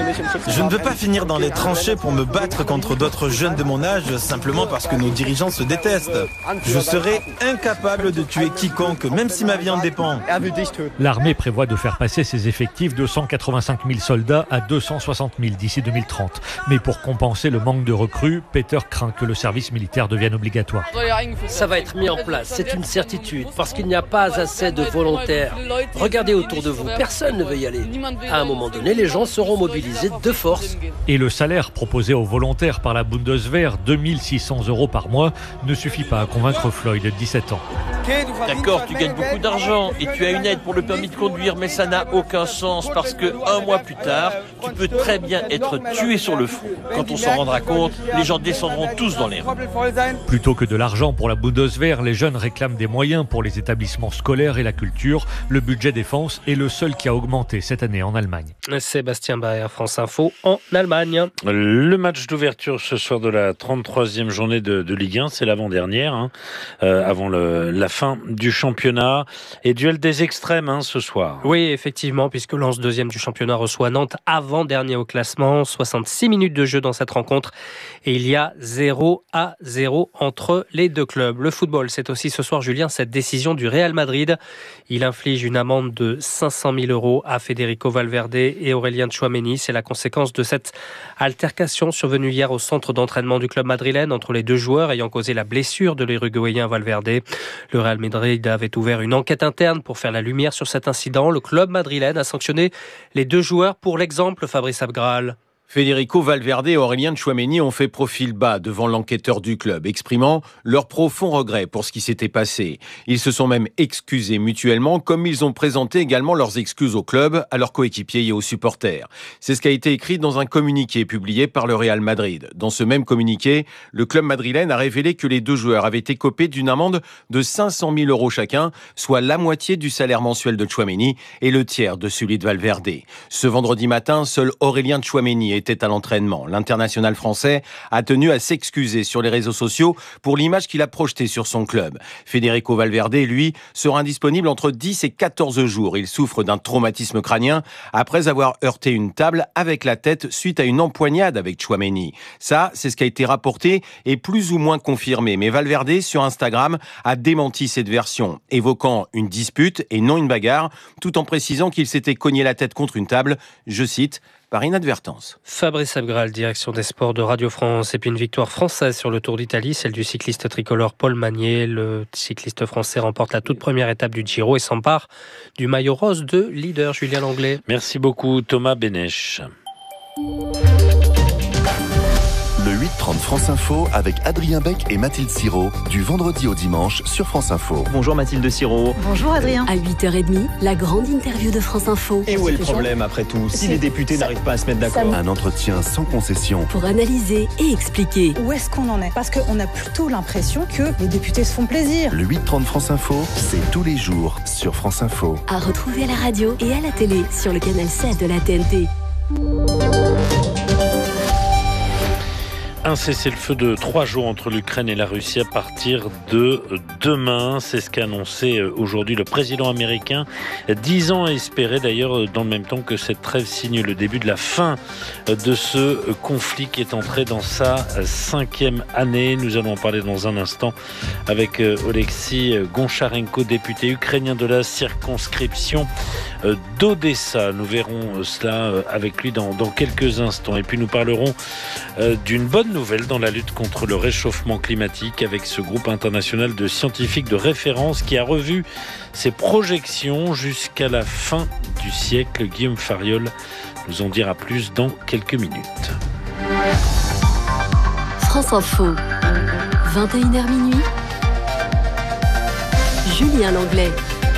Je ne veux pas finir dans les tranchées pour me battre contre d'autres jeunes de mon âge simplement parce que nos dirigeants se détestent. Je serai incapable de tuer quiconque, même si ma vie en dépend. L'armée prévoit de faire passer ses effectifs de cent quatre-vingt-cinq mille soldats à deux cent soixante mille d'ici deux mille trente. Mais pour compenser le manque de recrues, Peter craint que le service militaire devienne obligatoire. Ça va être mis en place, c'est une certitude, parce qu'il n'y a pas assez de volontaires. Regardez autour de vous, personne ne veut y aller. À un moment donné, les gens seront mobilisés de force. Et le salaire proposé aux volontaires par la Bundeswehr, deux mille six cents euros par mois, ne suffit pas à convaincre Floyd, de dix-sept ans. D'accord, tu gagnes beaucoup d'argent et tu as une aide pour le permis de conduire, mais ça n'a aucun sens parce que un mois plus tard, tu peux très bien être tué sur le front. Quand on s'en rendra compte, les gens descendront tous dans les rues. Plutôt que de l'argent pour la Bundeswehr, les jeunes réclament des moyens pour les établissements scolaires et la culture. Le budget défense est le seul qui a augmenté cette année en Allemagne. Sébastien Baer, France Info, en Allemagne. Le match d'ouverture ce soir de la trente-troisième journée de, de Ligue un, c'est l'avant-dernière, hein, euh, avant le, la fin du championnat. Et duel des extrêmes hein, ce soir. Oui, effectivement, puisque Lens, deuxième du championnat, reçoit Nantes avant-dernier au classement. soixante-six minutes de jeu dans cette rencontre. Et il y a zéro à zéro entre les deux clubs. Le football, c'est aussi ce soir, Julien, cette décision du Real Madrid. Il inflige une amende de cinq cent mille euros à Federico Valverde et Aurélien Tchouaméni. C'est la conséquence de cette altercation survenue hier au centre d'entraînement du club madrilène entre les deux joueurs ayant causé la blessure de l'Uruguayen Valverde. Le Real Madrid avait ouvert une enquête interne pour faire la lumière sur cet incident. Le club madrilène a sanctionné les deux joueurs pour l'exemple, Fabrice Abgral. Federico Valverde et Aurélien Tchouaméni ont fait profil bas devant l'enquêteur du club, exprimant leur profond regret pour ce qui s'était passé. Ils se sont même excusés mutuellement, comme ils ont présenté également leurs excuses au club, à leurs coéquipiers et aux supporters. C'est ce qui a été écrit dans un communiqué publié par le Real Madrid. Dans ce même communiqué, le club madrilène a révélé que les deux joueurs avaient écopé d'une amende de cinq cent mille euros chacun, soit la moitié du salaire mensuel de Tchouaméni et le tiers de celui de Valverde. Ce vendredi matin, seul Aurélien Tchouaméni était à l'entraînement. L'international français a tenu à s'excuser sur les réseaux sociaux pour l'image qu'il a projetée sur son club. Federico Valverde, lui, sera indisponible entre dix et quatorze jours. Il souffre d'un traumatisme crânien après avoir heurté une table avec la tête suite à une empoignade avec Tchouaméni. Ça, c'est ce qui a été rapporté et plus ou moins confirmé. Mais Valverde, sur Instagram, a démenti cette version, évoquant une dispute et non une bagarre, tout en précisant qu'il s'était cogné la tête contre une table, je cite, par inadvertance. Fabrice Abgral, direction des sports de Radio France. Et puis une victoire française sur le Tour d'Italie, celle du cycliste tricolore Paul Magnier. Le cycliste français remporte la toute première étape du Giro et s'empare du maillot rose de leader. Julien Langlais. Merci beaucoup Thomas Bénèche. Le huit trente France Info avec Adrien Beck et Mathilde Siro du vendredi au dimanche sur France Info. Bonjour Mathilde Siro. Bonjour Adrien. À huit heures trente, la grande interview de France Info. Et où est le problème après tout? Si les députés n'arrivent pas à se mettre d'accord. Un entretien sans concession. Pour analyser et expliquer. Où est-ce qu'on en est? Parce qu'on a plutôt l'impression que les députés se font plaisir. Le huit trente France Info, c'est tous les jours sur France Info. À retrouver à la radio et à la télé sur le canal sept de la T N T. Un cessez-le-feu de trois jours entre l'Ukraine et la Russie à partir de demain. C'est ce qu'a annoncé aujourd'hui le président américain. Dix ans à espérer d'ailleurs dans le même temps que cette trêve signe le début de la fin de ce conflit qui est entré dans sa cinquième année. Nous allons en parler dans un instant avec Oleksiy Goncharenko, député ukrainien de la circonscription d'Odessa. Nous verrons cela avec lui dans, dans quelques instants. Et puis nous parlerons d'une bonne nouvelle dans la lutte contre le réchauffement climatique avec ce groupe international de scientifiques de référence qui a revu ses projections jusqu'à la fin du siècle. Guillaume Fariol nous en dira plus dans quelques minutes. France Info, vingt et une heures minuit. Julien Langlais.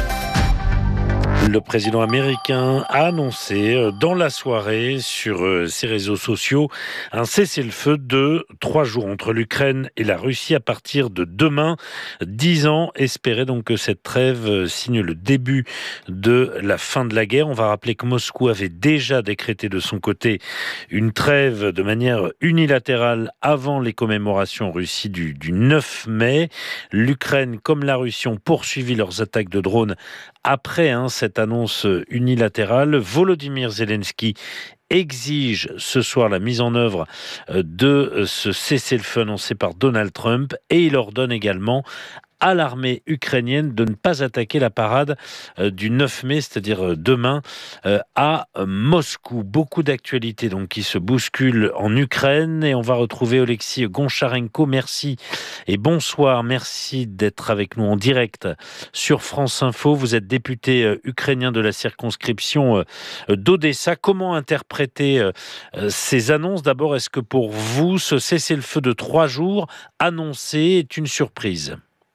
Le président américain a annoncé dans la soirée sur ses réseaux sociaux un cessez-le-feu de trois jours entre l'Ukraine et la Russie à partir de demain. Dix ans espéraient donc que cette trêve signe le début de la fin de la guerre. On va rappeler que Moscou avait déjà décrété de son côté une trêve de manière unilatérale avant les commémorations en Russie du, du neuf mai. L'Ukraine comme la Russie ont poursuivi leurs attaques de drones après hein, cette annonce unilatérale. Volodymyr Zelensky exige ce soir la mise en œuvre de ce cessez-le-feu annoncé par Donald Trump et il ordonne également à l'armée ukrainienne de ne pas attaquer la parade du neuf mai, c'est-à-dire demain, à Moscou. Beaucoup d'actualités donc qui se bousculent en Ukraine et on va retrouver Oleksiy Goncharenko. Merci et bonsoir. Merci d'être avec nous en direct sur France Info. Vous êtes député ukrainien de la circonscription d'Odessa. Comment interpréter ces annonces? D'abord, est-ce que pour vous, ce cessez-le-feu de trois jours annoncé est une surprise?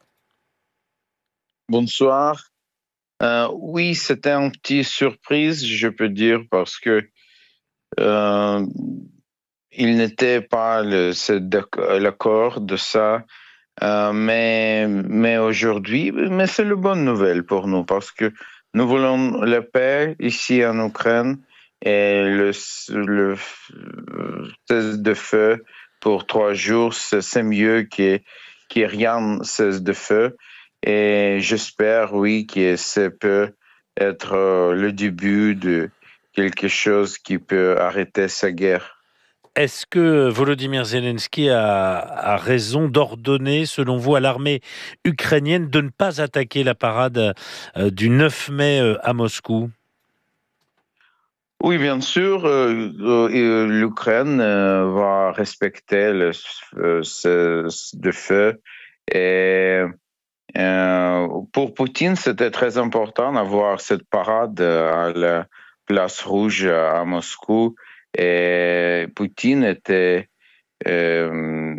Bonsoir. Euh, oui, c'était une petite surprise, je peux dire, parce que euh, il n'était pas le, l'accord de ça, euh, mais, mais aujourd'hui, mais c'est une bonne nouvelle pour nous, parce que nous voulons la paix ici en Ukraine et le, le cesse de feu pour trois jours, c'est mieux que, que rien cesse de feu. Et j'espère, oui, que ça peut être le début de quelque chose qui peut arrêter sa guerre. Est-ce que Volodymyr Zelensky a, a raison d'ordonner, selon vous, à l'armée ukrainienne de ne pas attaquer la parade du neuf mai à Moscou? Oui, bien sûr, euh, euh, l'Ukraine euh, va respecter le euh, ce, de feu et Euh, pour Poutine, c'était très important d'avoir cette parade à la place rouge à Moscou. Et Poutine était euh,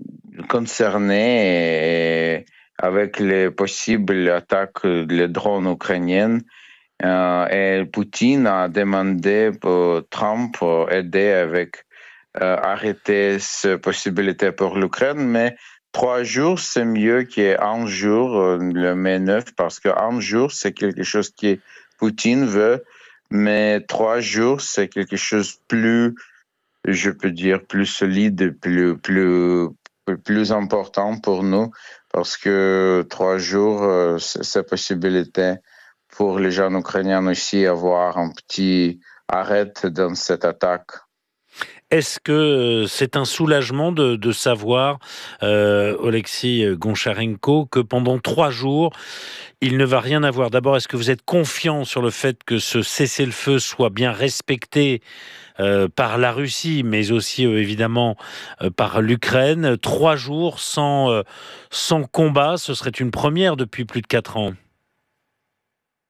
concerné avec les possibles attaques des drones ukrainiennes. Euh, et Poutine a demandé pour Trump aider avec euh, arrêter cette possibilité pour l'Ukraine, mais trois jours, c'est mieux qu'un jour, le mai neuf, parce qu'un jour, c'est quelque chose que Poutine veut, mais trois jours, c'est quelque chose de plus, je peux dire, plus solide, plus, plus, plus important pour nous, parce que trois jours, c'est possibilité pour les gens ukrainiens aussi avoir un petit arrêt dans cette attaque. Est-ce que c'est un soulagement de, de savoir, euh, Oleksiy Goncharenko, que pendant trois jours, il ne va rien avoir? D'abord, est-ce que vous êtes confiant sur le fait que ce cessez-le-feu soit bien respecté euh, par la Russie, mais aussi euh, évidemment euh, par l'Ukraine? Trois jours sans, euh, sans combat, ce serait une première depuis plus de quatre ans.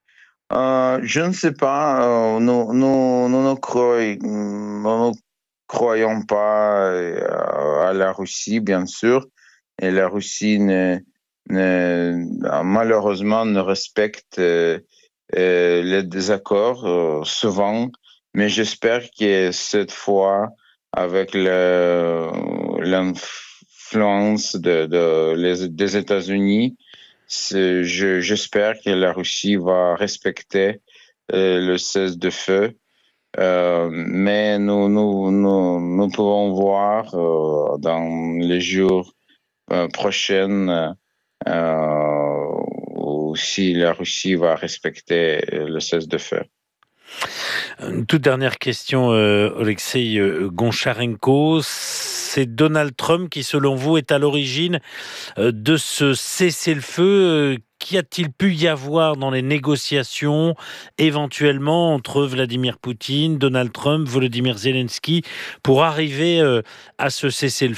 Euh, je ne sais pas. Euh, nous, nous, nous, nous, croyons, nous croyons pas à la Russie, bien sûr, et la Russie ne, ne, malheureusement ne respecte euh, euh, les désaccords euh, souvent, mais j'espère que cette fois, avec le, l'influence de, de, les, des États-Unis, c'est, je, j'espère que la Russie va respecter euh, le cessez-le-feu. Euh, mais nous, nous, nous, nous pouvons voir euh, dans les jours euh, prochains euh, si la Russie va respecter le cessez-le-feu. Une toute dernière question, euh, Oleksiy Goncharenko. C'est Donald Trump qui, selon vous, est à l'origine euh, de ce cessez-le-feu. Euh, Qu'y a-t-il pu y avoir dans les négociations, éventuellement, entre Vladimir Poutine, Donald Trump, Volodymyr Zelensky, pour arriver euh, à ce cessez-le-feu ?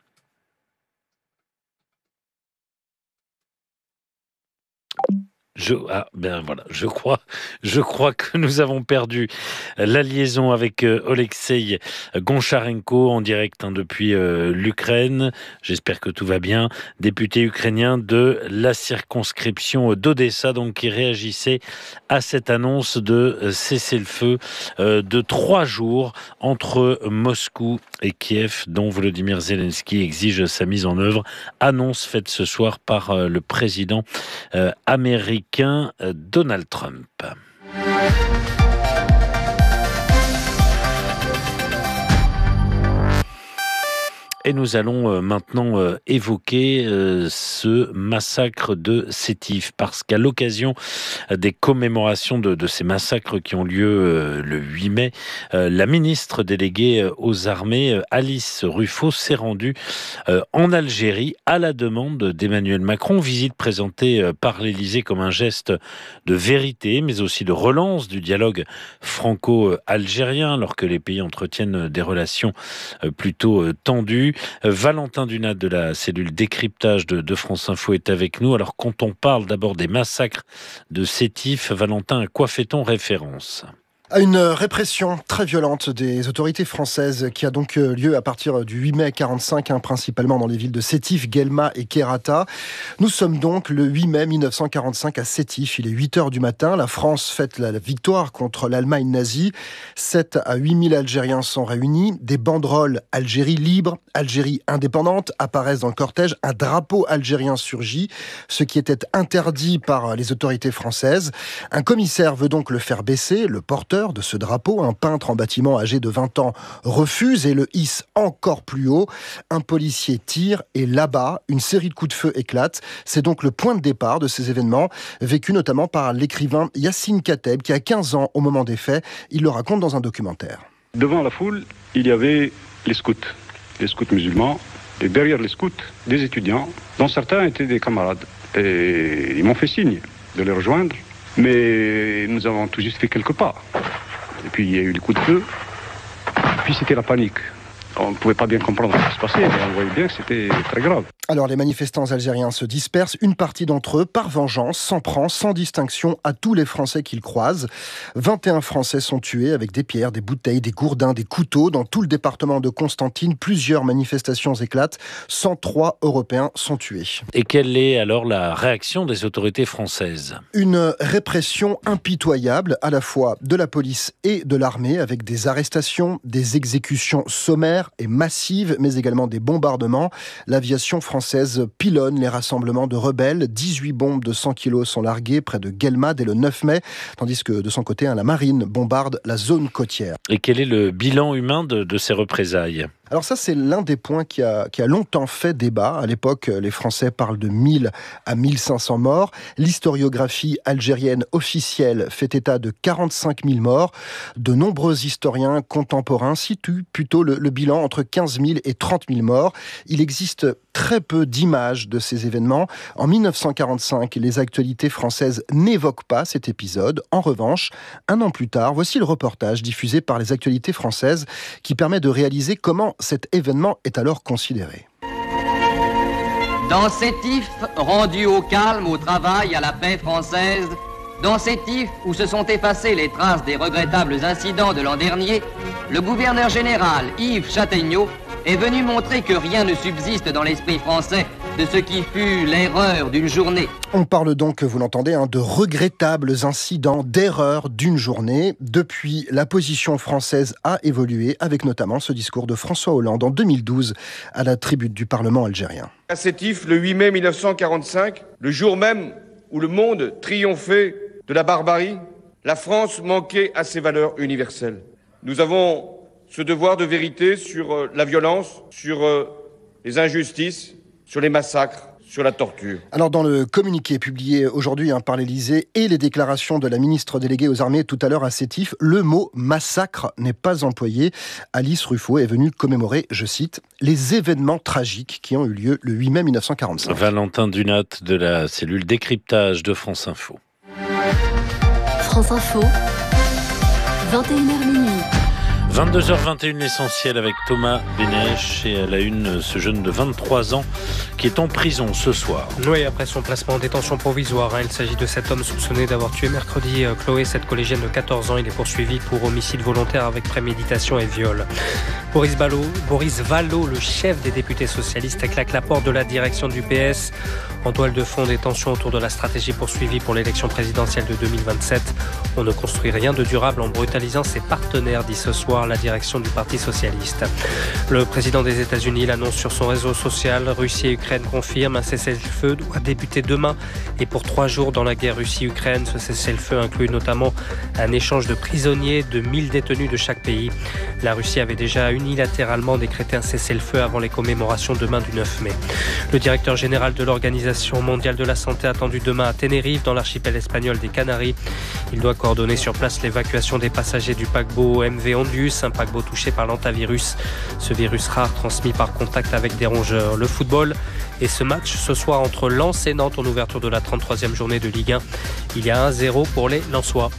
Je, ah, ben voilà, je crois, je crois que nous avons perdu la liaison avec euh, Oleksiy Goncharenko en direct hein, depuis euh, l'Ukraine. J'espère que tout va bien. Député ukrainien de la circonscription d'Odessa, donc qui réagissait à cette annonce de cessez-le-feu euh, de trois jours entre Moscou et Kiev, dont Volodymyr Zelensky exige sa mise en œuvre. Annonce faite ce soir par euh, le président euh, américain. Donald Trump. Et nous allons maintenant évoquer ce massacre de Sétif, parce qu'à l'occasion des commémorations de, de ces massacres qui ont lieu le huit mai, la ministre déléguée aux armées, Alice Ruffo, s'est rendue en Algérie à la demande d'Emmanuel Macron, visite présentée par l'Élysée comme un geste de vérité, mais aussi de relance du dialogue franco-algérien, alors que les pays entretiennent des relations plutôt tendues. Valentin Dunat de la cellule décryptage de, de France Info est avec nous. Alors quand on parle d'abord des massacres de Sétif, Valentin, à quoi fait-on référence ? À une répression très violente des autorités françaises qui a donc lieu à partir du huit mai quarante-cinq, hein, principalement dans les villes de Sétif, Guelma et Kherrata. Nous sommes donc le huit mai mille neuf cent quarante-cinq à Sétif. Il est huit heures du matin. La France fête la victoire contre l'Allemagne nazie. sept à huit mille Algériens sont réunis. Des banderoles « Algérie libre »,« Algérie indépendante » apparaissent dans le cortège. Un drapeau algérien surgit, ce qui était interdit par les autorités françaises. Un commissaire veut donc le faire baisser. Le porteur de ce drapeau, un peintre en bâtiment âgé de vingt ans, refuse et le hisse encore plus haut. Un policier tire et là-bas, une série de coups de feu éclate. C'est donc le point de départ de ces événements, vécu notamment par l'écrivain Yassine Kateb, qui a quinze ans au moment des faits. Il le raconte dans un documentaire. Devant la foule, il y avait les scouts, les scouts musulmans, et derrière les scouts, des étudiants, dont certains étaient des camarades. Et ils m'ont fait signe de les rejoindre. Mais nous avons tout juste fait quelques pas. Et puis il y a eu les coups de feu. Puis c'était la panique. On ne pouvait pas bien comprendre ce qui se passait, mais on voyait bien que c'était très grave. Alors les manifestants algériens se dispersent. Une partie d'entre eux, par vengeance, s'en prend sans distinction à tous les Français qu'ils croisent. vingt et un Français sont tués avec des pierres, des bouteilles, des gourdins, des couteaux. Dans tout le département de Constantine, plusieurs manifestations éclatent. cent trois Européens sont tués. Et quelle est alors la réaction des autorités françaises ? Une répression impitoyable, à la fois de la police et de l'armée, avec des arrestations, des exécutions sommaires et massives, mais également des bombardements. L'aviation française pilonne les rassemblements de rebelles. dix-huit bombes de cent kilos sont larguées près de Guelma dès le neuf mai, tandis que de son côté, hein, la marine bombarde la zone côtière. Et quel est le bilan humain de, de ces représailles ? Alors ça, c'est l'un des points qui a, qui a longtemps fait débat. À l'époque, les Français parlent de mille à mille cinq cents morts. L'historiographie algérienne officielle fait état de quarante-cinq mille morts. De nombreux historiens contemporains situent plutôt le, le bilan entre quinze mille et trente mille morts. Il existe très peu d'images de ces événements. En mille neuf cent quarante-cinq, les actualités françaises n'évoquent pas cet épisode. En revanche, un an plus tard, voici le reportage diffusé par les actualités françaises qui permet de réaliser comment cet événement est alors considéré. Dans Sétif, rendu au calme, au travail, à la paix française, Dans Sétif, où se sont effacées les traces des regrettables incidents de l'an dernier, le gouverneur général Yves Châtaigneau est venu montrer que rien ne subsiste dans l'esprit français de ce qui fut l'erreur d'une journée. On parle donc, vous l'entendez, hein, de regrettables incidents, d'erreurs d'une journée. Depuis, la position française a évolué, avec notamment ce discours de François Hollande en deux mille douze à la tribune du Parlement algérien. À Sétif, le huit mai mille neuf cent quarante-cinq, le jour même où le monde triomphait de la barbarie, la France manquait à ses valeurs universelles. Nous avons ce devoir de vérité sur la violence, sur les injustices, sur les massacres, sur la torture. Alors dans le communiqué publié aujourd'hui hein, par l'Élysée et les déclarations de la ministre déléguée aux armées tout à l'heure à Sétif, le mot massacre n'est pas employé. Alice Ruffo est venue commémorer, je cite, les événements tragiques qui ont eu lieu le huit mai mille neuf cent quarante-cinq. Valentin Dunat de la cellule décryptage de France Info. France Info, vingt et une heures minuit. vingt-deux heures vingt et une, l'essentiel avec Thomas Bénèche et à la une, ce jeune de vingt-trois ans qui est en prison ce soir. Oui, après son placement en détention provisoire, hein, il s'agit de cet homme soupçonné d'avoir tué mercredi euh, Chloé, cette collégienne de quatorze ans. Il est poursuivi pour homicide volontaire avec préméditation et viol. Boris Vallaud, Boris Vallaud, le chef des députés socialistes, claque la porte de la direction du P S. En toile de fond, des tensions autour de la stratégie poursuivie pour l'élection présidentielle de deux mille vingt-sept. On ne construit rien de durable en brutalisant ses partenaires, dit ce soir la direction du Parti socialiste. Le président des États-Unis l'annonce sur son réseau social. Russie et Ukraine confirment un cessez-le-feu doit débuter demain et pour trois jours dans la guerre Russie-Ukraine. Ce cessez-le-feu inclut notamment un échange de prisonniers de mille détenus de chaque pays. La Russie avait déjà unilatéralement décrété un cessez-le-feu avant les commémorations demain du neuf mai. Le directeur général de l'Organisation mondiale de la santé attendu demain à Tenerife dans l'archipel espagnol des Canaries. Il doit coordonner sur place l'évacuation des passagers du paquebot M V Ondius, un paquebot touché par l'hantavirus, ce virus rare transmis par contact avec des rongeurs. Le football et ce match ce soir entre Lens et Nantes en ouverture de la trente-troisième journée de Ligue un. Il y a un zéro pour les Lensois.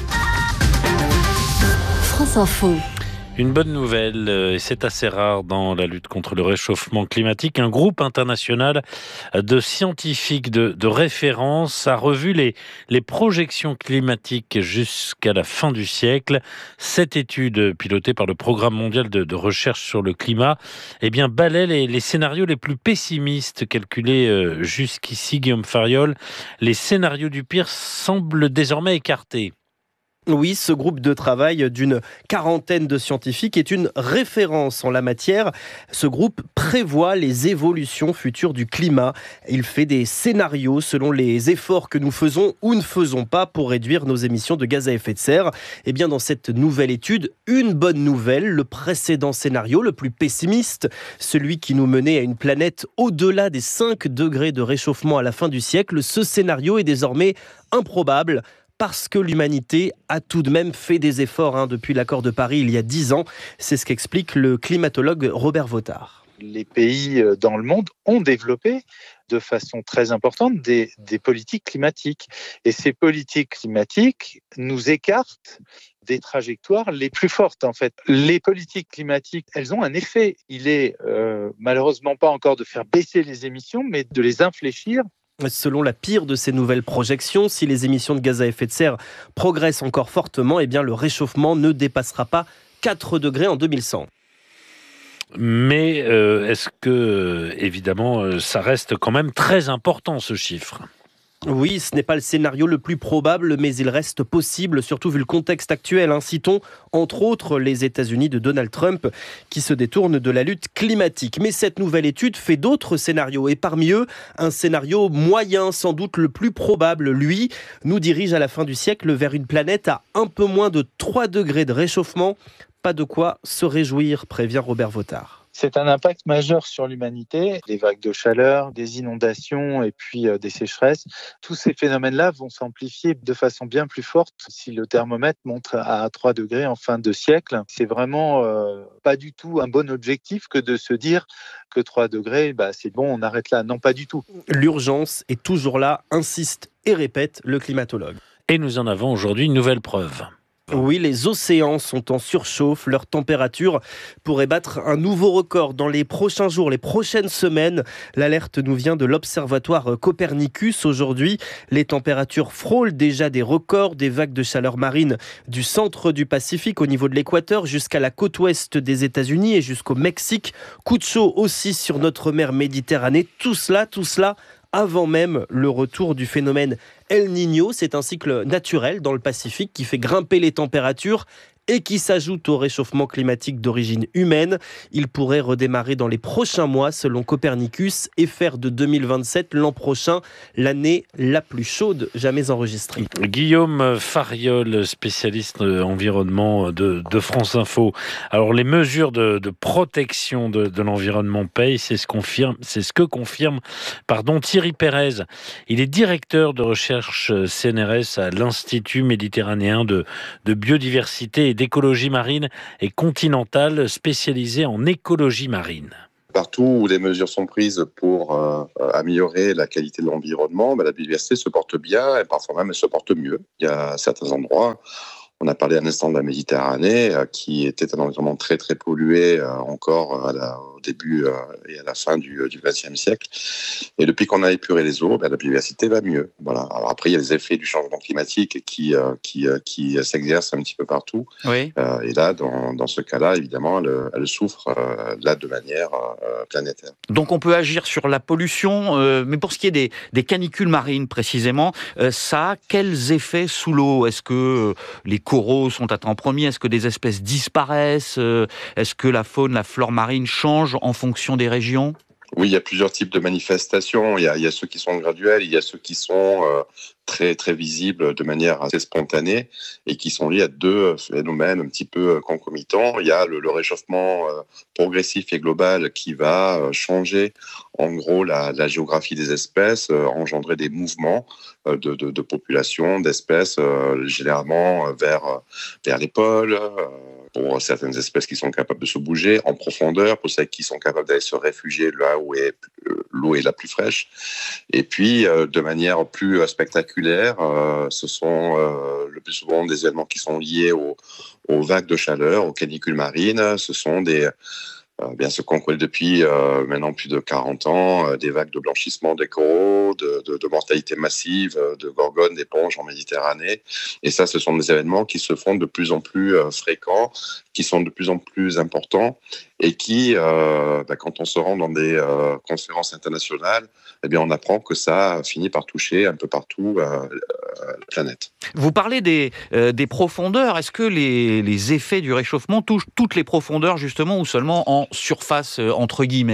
France Info. Une bonne nouvelle, et c'est assez rare dans la lutte contre le réchauffement climatique. Un groupe international de scientifiques de, de référence a revu les, les projections climatiques jusqu'à la fin du siècle. Cette étude, pilotée par le Programme mondial de, de recherche sur le climat, eh bien, balaie les, les scénarios les plus pessimistes calculés jusqu'ici. Guillaume Fariol, les scénarios du pire semblent désormais écartés. Oui, ce groupe de travail d'une quarantaine de scientifiques est une référence en la matière. Ce groupe prévoit les évolutions futures du climat. Il fait des scénarios selon les efforts que nous faisons ou ne faisons pas pour réduire nos émissions de gaz à effet de serre. Et bien dans cette nouvelle étude, une bonne nouvelle, le précédent scénario, le plus pessimiste, celui qui nous menait à une planète au-delà des cinq degrés de réchauffement à la fin du siècle, ce scénario est désormais improbable. Parce que l'humanité a tout de même fait des efforts hein, depuis l'accord de Paris il y a dix ans. C'est ce qu'explique le climatologue Robert Votard. Les pays dans le monde ont développé de façon très importante des, des politiques climatiques. Et ces politiques climatiques nous écartent des trajectoires les plus fortes en fait. Les politiques climatiques, elles ont un effet. Il est euh, malheureusement pas encore de faire baisser les émissions, mais de les infléchir. Selon la pire de ces nouvelles projections, si les émissions de gaz à effet de serre progressent encore fortement, eh bien le réchauffement ne dépassera pas quatre degrés en deux mille cent. Mais euh, est-ce que, évidemment, ça reste quand même très important ce chiffre ? Oui, ce n'est pas le scénario le plus probable, mais il reste possible, surtout vu le contexte actuel. Hein. Citons, entre autres, les États-Unis de Donald Trump, qui se détournent de la lutte climatique. Mais cette nouvelle étude fait d'autres scénarios, et parmi eux, un scénario moyen, sans doute le plus probable, lui, nous dirige à la fin du siècle vers une planète à un peu moins de trois degrés de réchauffement. Pas de quoi se réjouir, prévient Robert Votard. C'est un impact majeur sur l'humanité. Des vagues de chaleur, des inondations et puis euh, des sécheresses. Tous ces phénomènes-là vont s'amplifier de façon bien plus forte si le thermomètre monte à trois degrés en fin de siècle. C'est vraiment euh, pas du tout un bon objectif que de se dire que trois degrés, bah, c'est bon, on arrête là. Non, pas du tout. L'urgence est toujours là, insiste et répète le climatologue. Et nous en avons aujourd'hui une nouvelle preuve. Oui, les océans sont en surchauffe. Leur température pourrait battre un nouveau record dans les prochains jours, les prochaines semaines. L'alerte nous vient de l'observatoire Copernicus aujourd'hui. Les températures frôlent déjà des records, des vagues de chaleur marine du centre du Pacifique au niveau de l'équateur jusqu'à la côte ouest des États-Unis et jusqu'au Mexique. Coup de chaud aussi sur notre mer Méditerranée. Tout cela, tout cela avant même le retour du phénomène El Niño. C'est un cycle naturel dans le Pacifique qui fait grimper les températures et qui s'ajoute au réchauffement climatique d'origine humaine. Il pourrait redémarrer dans les prochains mois selon Copernicus et faire de deux mille vingt-sept l'an prochain l'année la plus chaude jamais enregistrée. Guillaume Fariol, spécialiste environnement de, de France Info. Alors les mesures de, de protection de, de l'environnement payent, c'est ce, confirme, c'est ce que confirme pardon, Thierry Pérez. Il est directeur de recherche C N R S à l'Institut méditerranéen de, de biodiversité et d'écologie marine et continentale, spécialisée en écologie marine. Partout où des mesures sont prises pour euh, améliorer la qualité de l'environnement, ben, la biodiversité se porte bien et parfois même elle se porte mieux. Il y a certains endroits, on a parlé un instant de la Méditerranée, euh, qui était un environnement très très pollué euh, encore à la, au début euh, et à la fin du vingtième siècle. Et depuis qu'on a épuré les eaux, ben, la biodiversité va mieux. Voilà. Alors après, il y a les effets du changement climatique qui, euh, qui, euh, qui s'exercent un petit peu partout. Oui. Euh, et là, dans, dans ce cas-là, évidemment, elle, elle souffre euh, là de manière euh, planétaire. Donc on peut agir sur la pollution, euh, mais pour ce qui est des, des canicules marines précisément, euh, ça a quels effets sous l'eau ? Est-ce que euh, les coraux sont atteints en premier ? Est-ce que des espèces disparaissent ? euh, Est-ce que la faune, la flore marine change en fonction des régions ? Oui, il y a plusieurs types de manifestations. Il y a, il y a ceux qui sont graduels, il y a ceux qui sont euh, très très visibles de manière assez spontanée et qui sont liés à deux phénomènes un petit peu concomitants. Il y a le, le réchauffement euh, progressif et global qui va euh, changer en gros la, la géographie des espèces, euh, engendrer des mouvements euh, de, de, de population, d'espèces, euh, généralement vers, vers les pôles, euh, pour certaines espèces qui sont capables de se bouger en profondeur, pour celles qui sont capables d'aller se réfugier là où est, euh, l'eau est la plus fraîche. Et puis, euh, de manière plus euh, spectaculaire, euh, ce sont euh, le plus souvent des événements qui sont liés aux, aux vagues de chaleur, aux canicules marines. Ce sont des... Euh, bien ce qu'on connaît depuis euh, maintenant plus de quarante ans, euh, des vagues de blanchissement des coraux, de, de, de mortalité massive, euh, de gorgones, d'éponges en Méditerranée. Et ça, ce sont des événements qui se font de plus en plus euh, fréquents, qui sont de plus en plus importants et qui, euh, bah, quand on se rend dans des euh, conférences internationales, eh bien, on apprend que ça finit par toucher un peu partout euh, la planète. Vous parlez des, euh, des profondeurs. Est-ce que les, les effets du réchauffement touchent toutes les profondeurs, justement, ou seulement en surface, euh, entre guillemets ?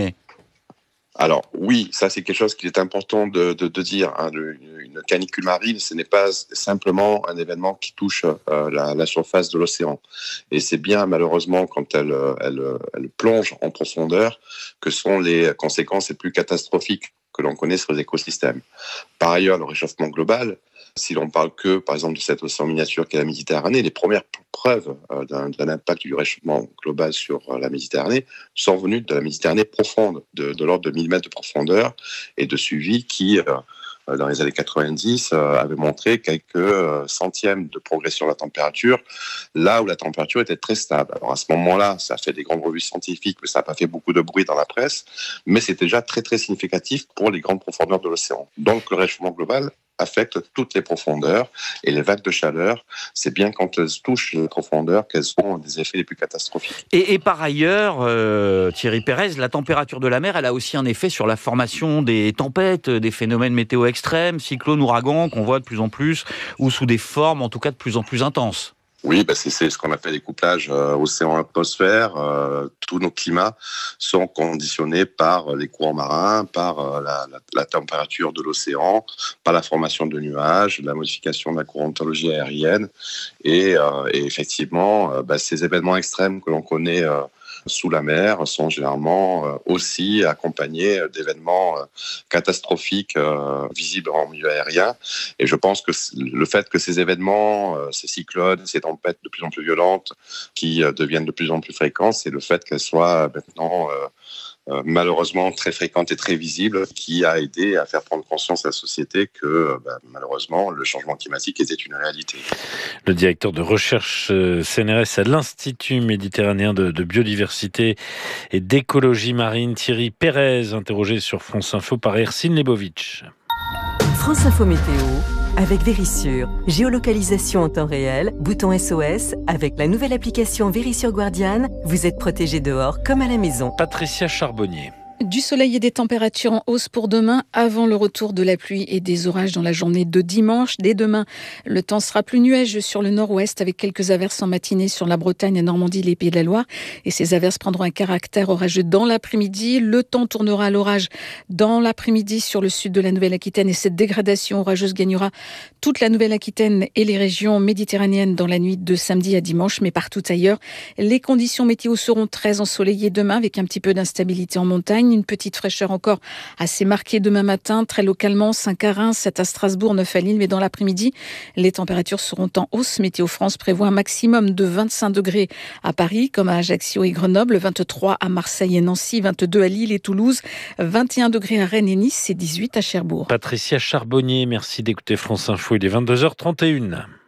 Alors oui, ça c'est quelque chose qu'il est important de, de, de dire. Hein. Une canicule marine, ce n'est pas simplement un événement qui touche euh, la, la surface de l'océan. Et c'est bien malheureusement quand elle, elle, elle plonge en profondeur que sont les conséquences les plus catastrophiques que l'on connaît sur les écosystèmes. Par ailleurs, le réchauffement global, si l'on parle que, par exemple, de cet océan miniature qu'est la Méditerranée, les premières preuves euh, d'un, d'un impact du réchauffement global sur euh, la Méditerranée sont venues de la Méditerranée profonde, de, de l'ordre de mille mètres de profondeur et de suivi qui, euh, dans les années quatre-vingt-dix, euh, avait montré quelques euh, centièmes de progression de la température, là où la température était très stable. Alors à ce moment-là, ça a fait des grandes revues scientifiques, mais ça n'a pas fait beaucoup de bruit dans la presse, mais c'était déjà très très significatif pour les grandes profondeurs de l'océan. Donc le réchauffement global affecte toutes les profondeurs et les vagues de chaleur, c'est bien quand elles touchent les profondeurs qu'elles ont des effets les plus catastrophiques. Et, et par ailleurs, euh, Thierry Pérez, la température de la mer, elle a aussi un effet sur la formation des tempêtes, des phénomènes météo extrêmes, cyclones, ouragans qu'on voit de plus en plus, ou sous des formes en tout cas de plus en plus intenses. Oui, bah c'est, c'est ce qu'on appelle les couplages euh, océan-atmosphère. Euh, tous nos climats sont conditionnés par les courants marins, par euh, la, la, la température de l'océan, par la formation de nuages, la modification de la courantologie aérienne. Et, euh, et effectivement, euh, bah, ces événements extrêmes que l'on connaît euh, sous la mer sont généralement euh, aussi accompagnés d'événements euh, catastrophiques euh, visibles en milieu aérien. Et je pense que le fait que ces événements, euh, ces cyclones, ces tempêtes de plus en plus violentes, qui euh, deviennent de plus en plus fréquentes, c'est le fait qu'elles soient maintenant euh, euh, malheureusement très fréquente et très visible, qui a aidé à faire prendre conscience à la société que euh, bah, malheureusement le changement climatique était une réalité. Le directeur de recherche euh, C N R S à l'Institut méditerranéen de, de biodiversité et d'écologie marine, Thierry Pérez, interrogé sur France Info par Ercine Lebovitch. France Info Météo avec Vérissure. Géolocalisation en temps réel, bouton S O S. Avec la nouvelle application Vérissure Guardian, vous êtes protégé dehors comme à la maison. Patricia Charbonnier. Du soleil et des températures en hausse pour demain, avant le retour de la pluie et des orages dans la journée de dimanche. Dès demain, le temps sera plus nuageux sur le nord-ouest avec quelques averses en matinée sur la Bretagne, la Normandie, les Pays de la Loire. Et ces averses prendront un caractère orageux dans l'après-midi. Le temps tournera à l'orage dans l'après-midi sur le sud de la Nouvelle-Aquitaine et cette dégradation orageuse gagnera toute la Nouvelle-Aquitaine et les régions méditerranéennes dans la nuit de samedi à dimanche. Mais partout ailleurs, les conditions météo seront très ensoleillées demain avec un petit peu d'instabilité en montagne. Une petite fraîcheur encore assez marquée demain matin, très localement, cinq à Reims, sept à Strasbourg, neuf à Lille, mais dans l'après-midi, les températures seront en hausse. Météo France prévoit un maximum de vingt-cinq degrés à Paris, comme à Ajaccio et Grenoble, vingt-trois à Marseille et Nancy, vingt-deux à Lille et Toulouse, vingt et un degrés à Rennes et Nice et dix-huit à Cherbourg. Patricia Charbonnier, merci d'écouter France Info, il est vingt-deux heures trente et une.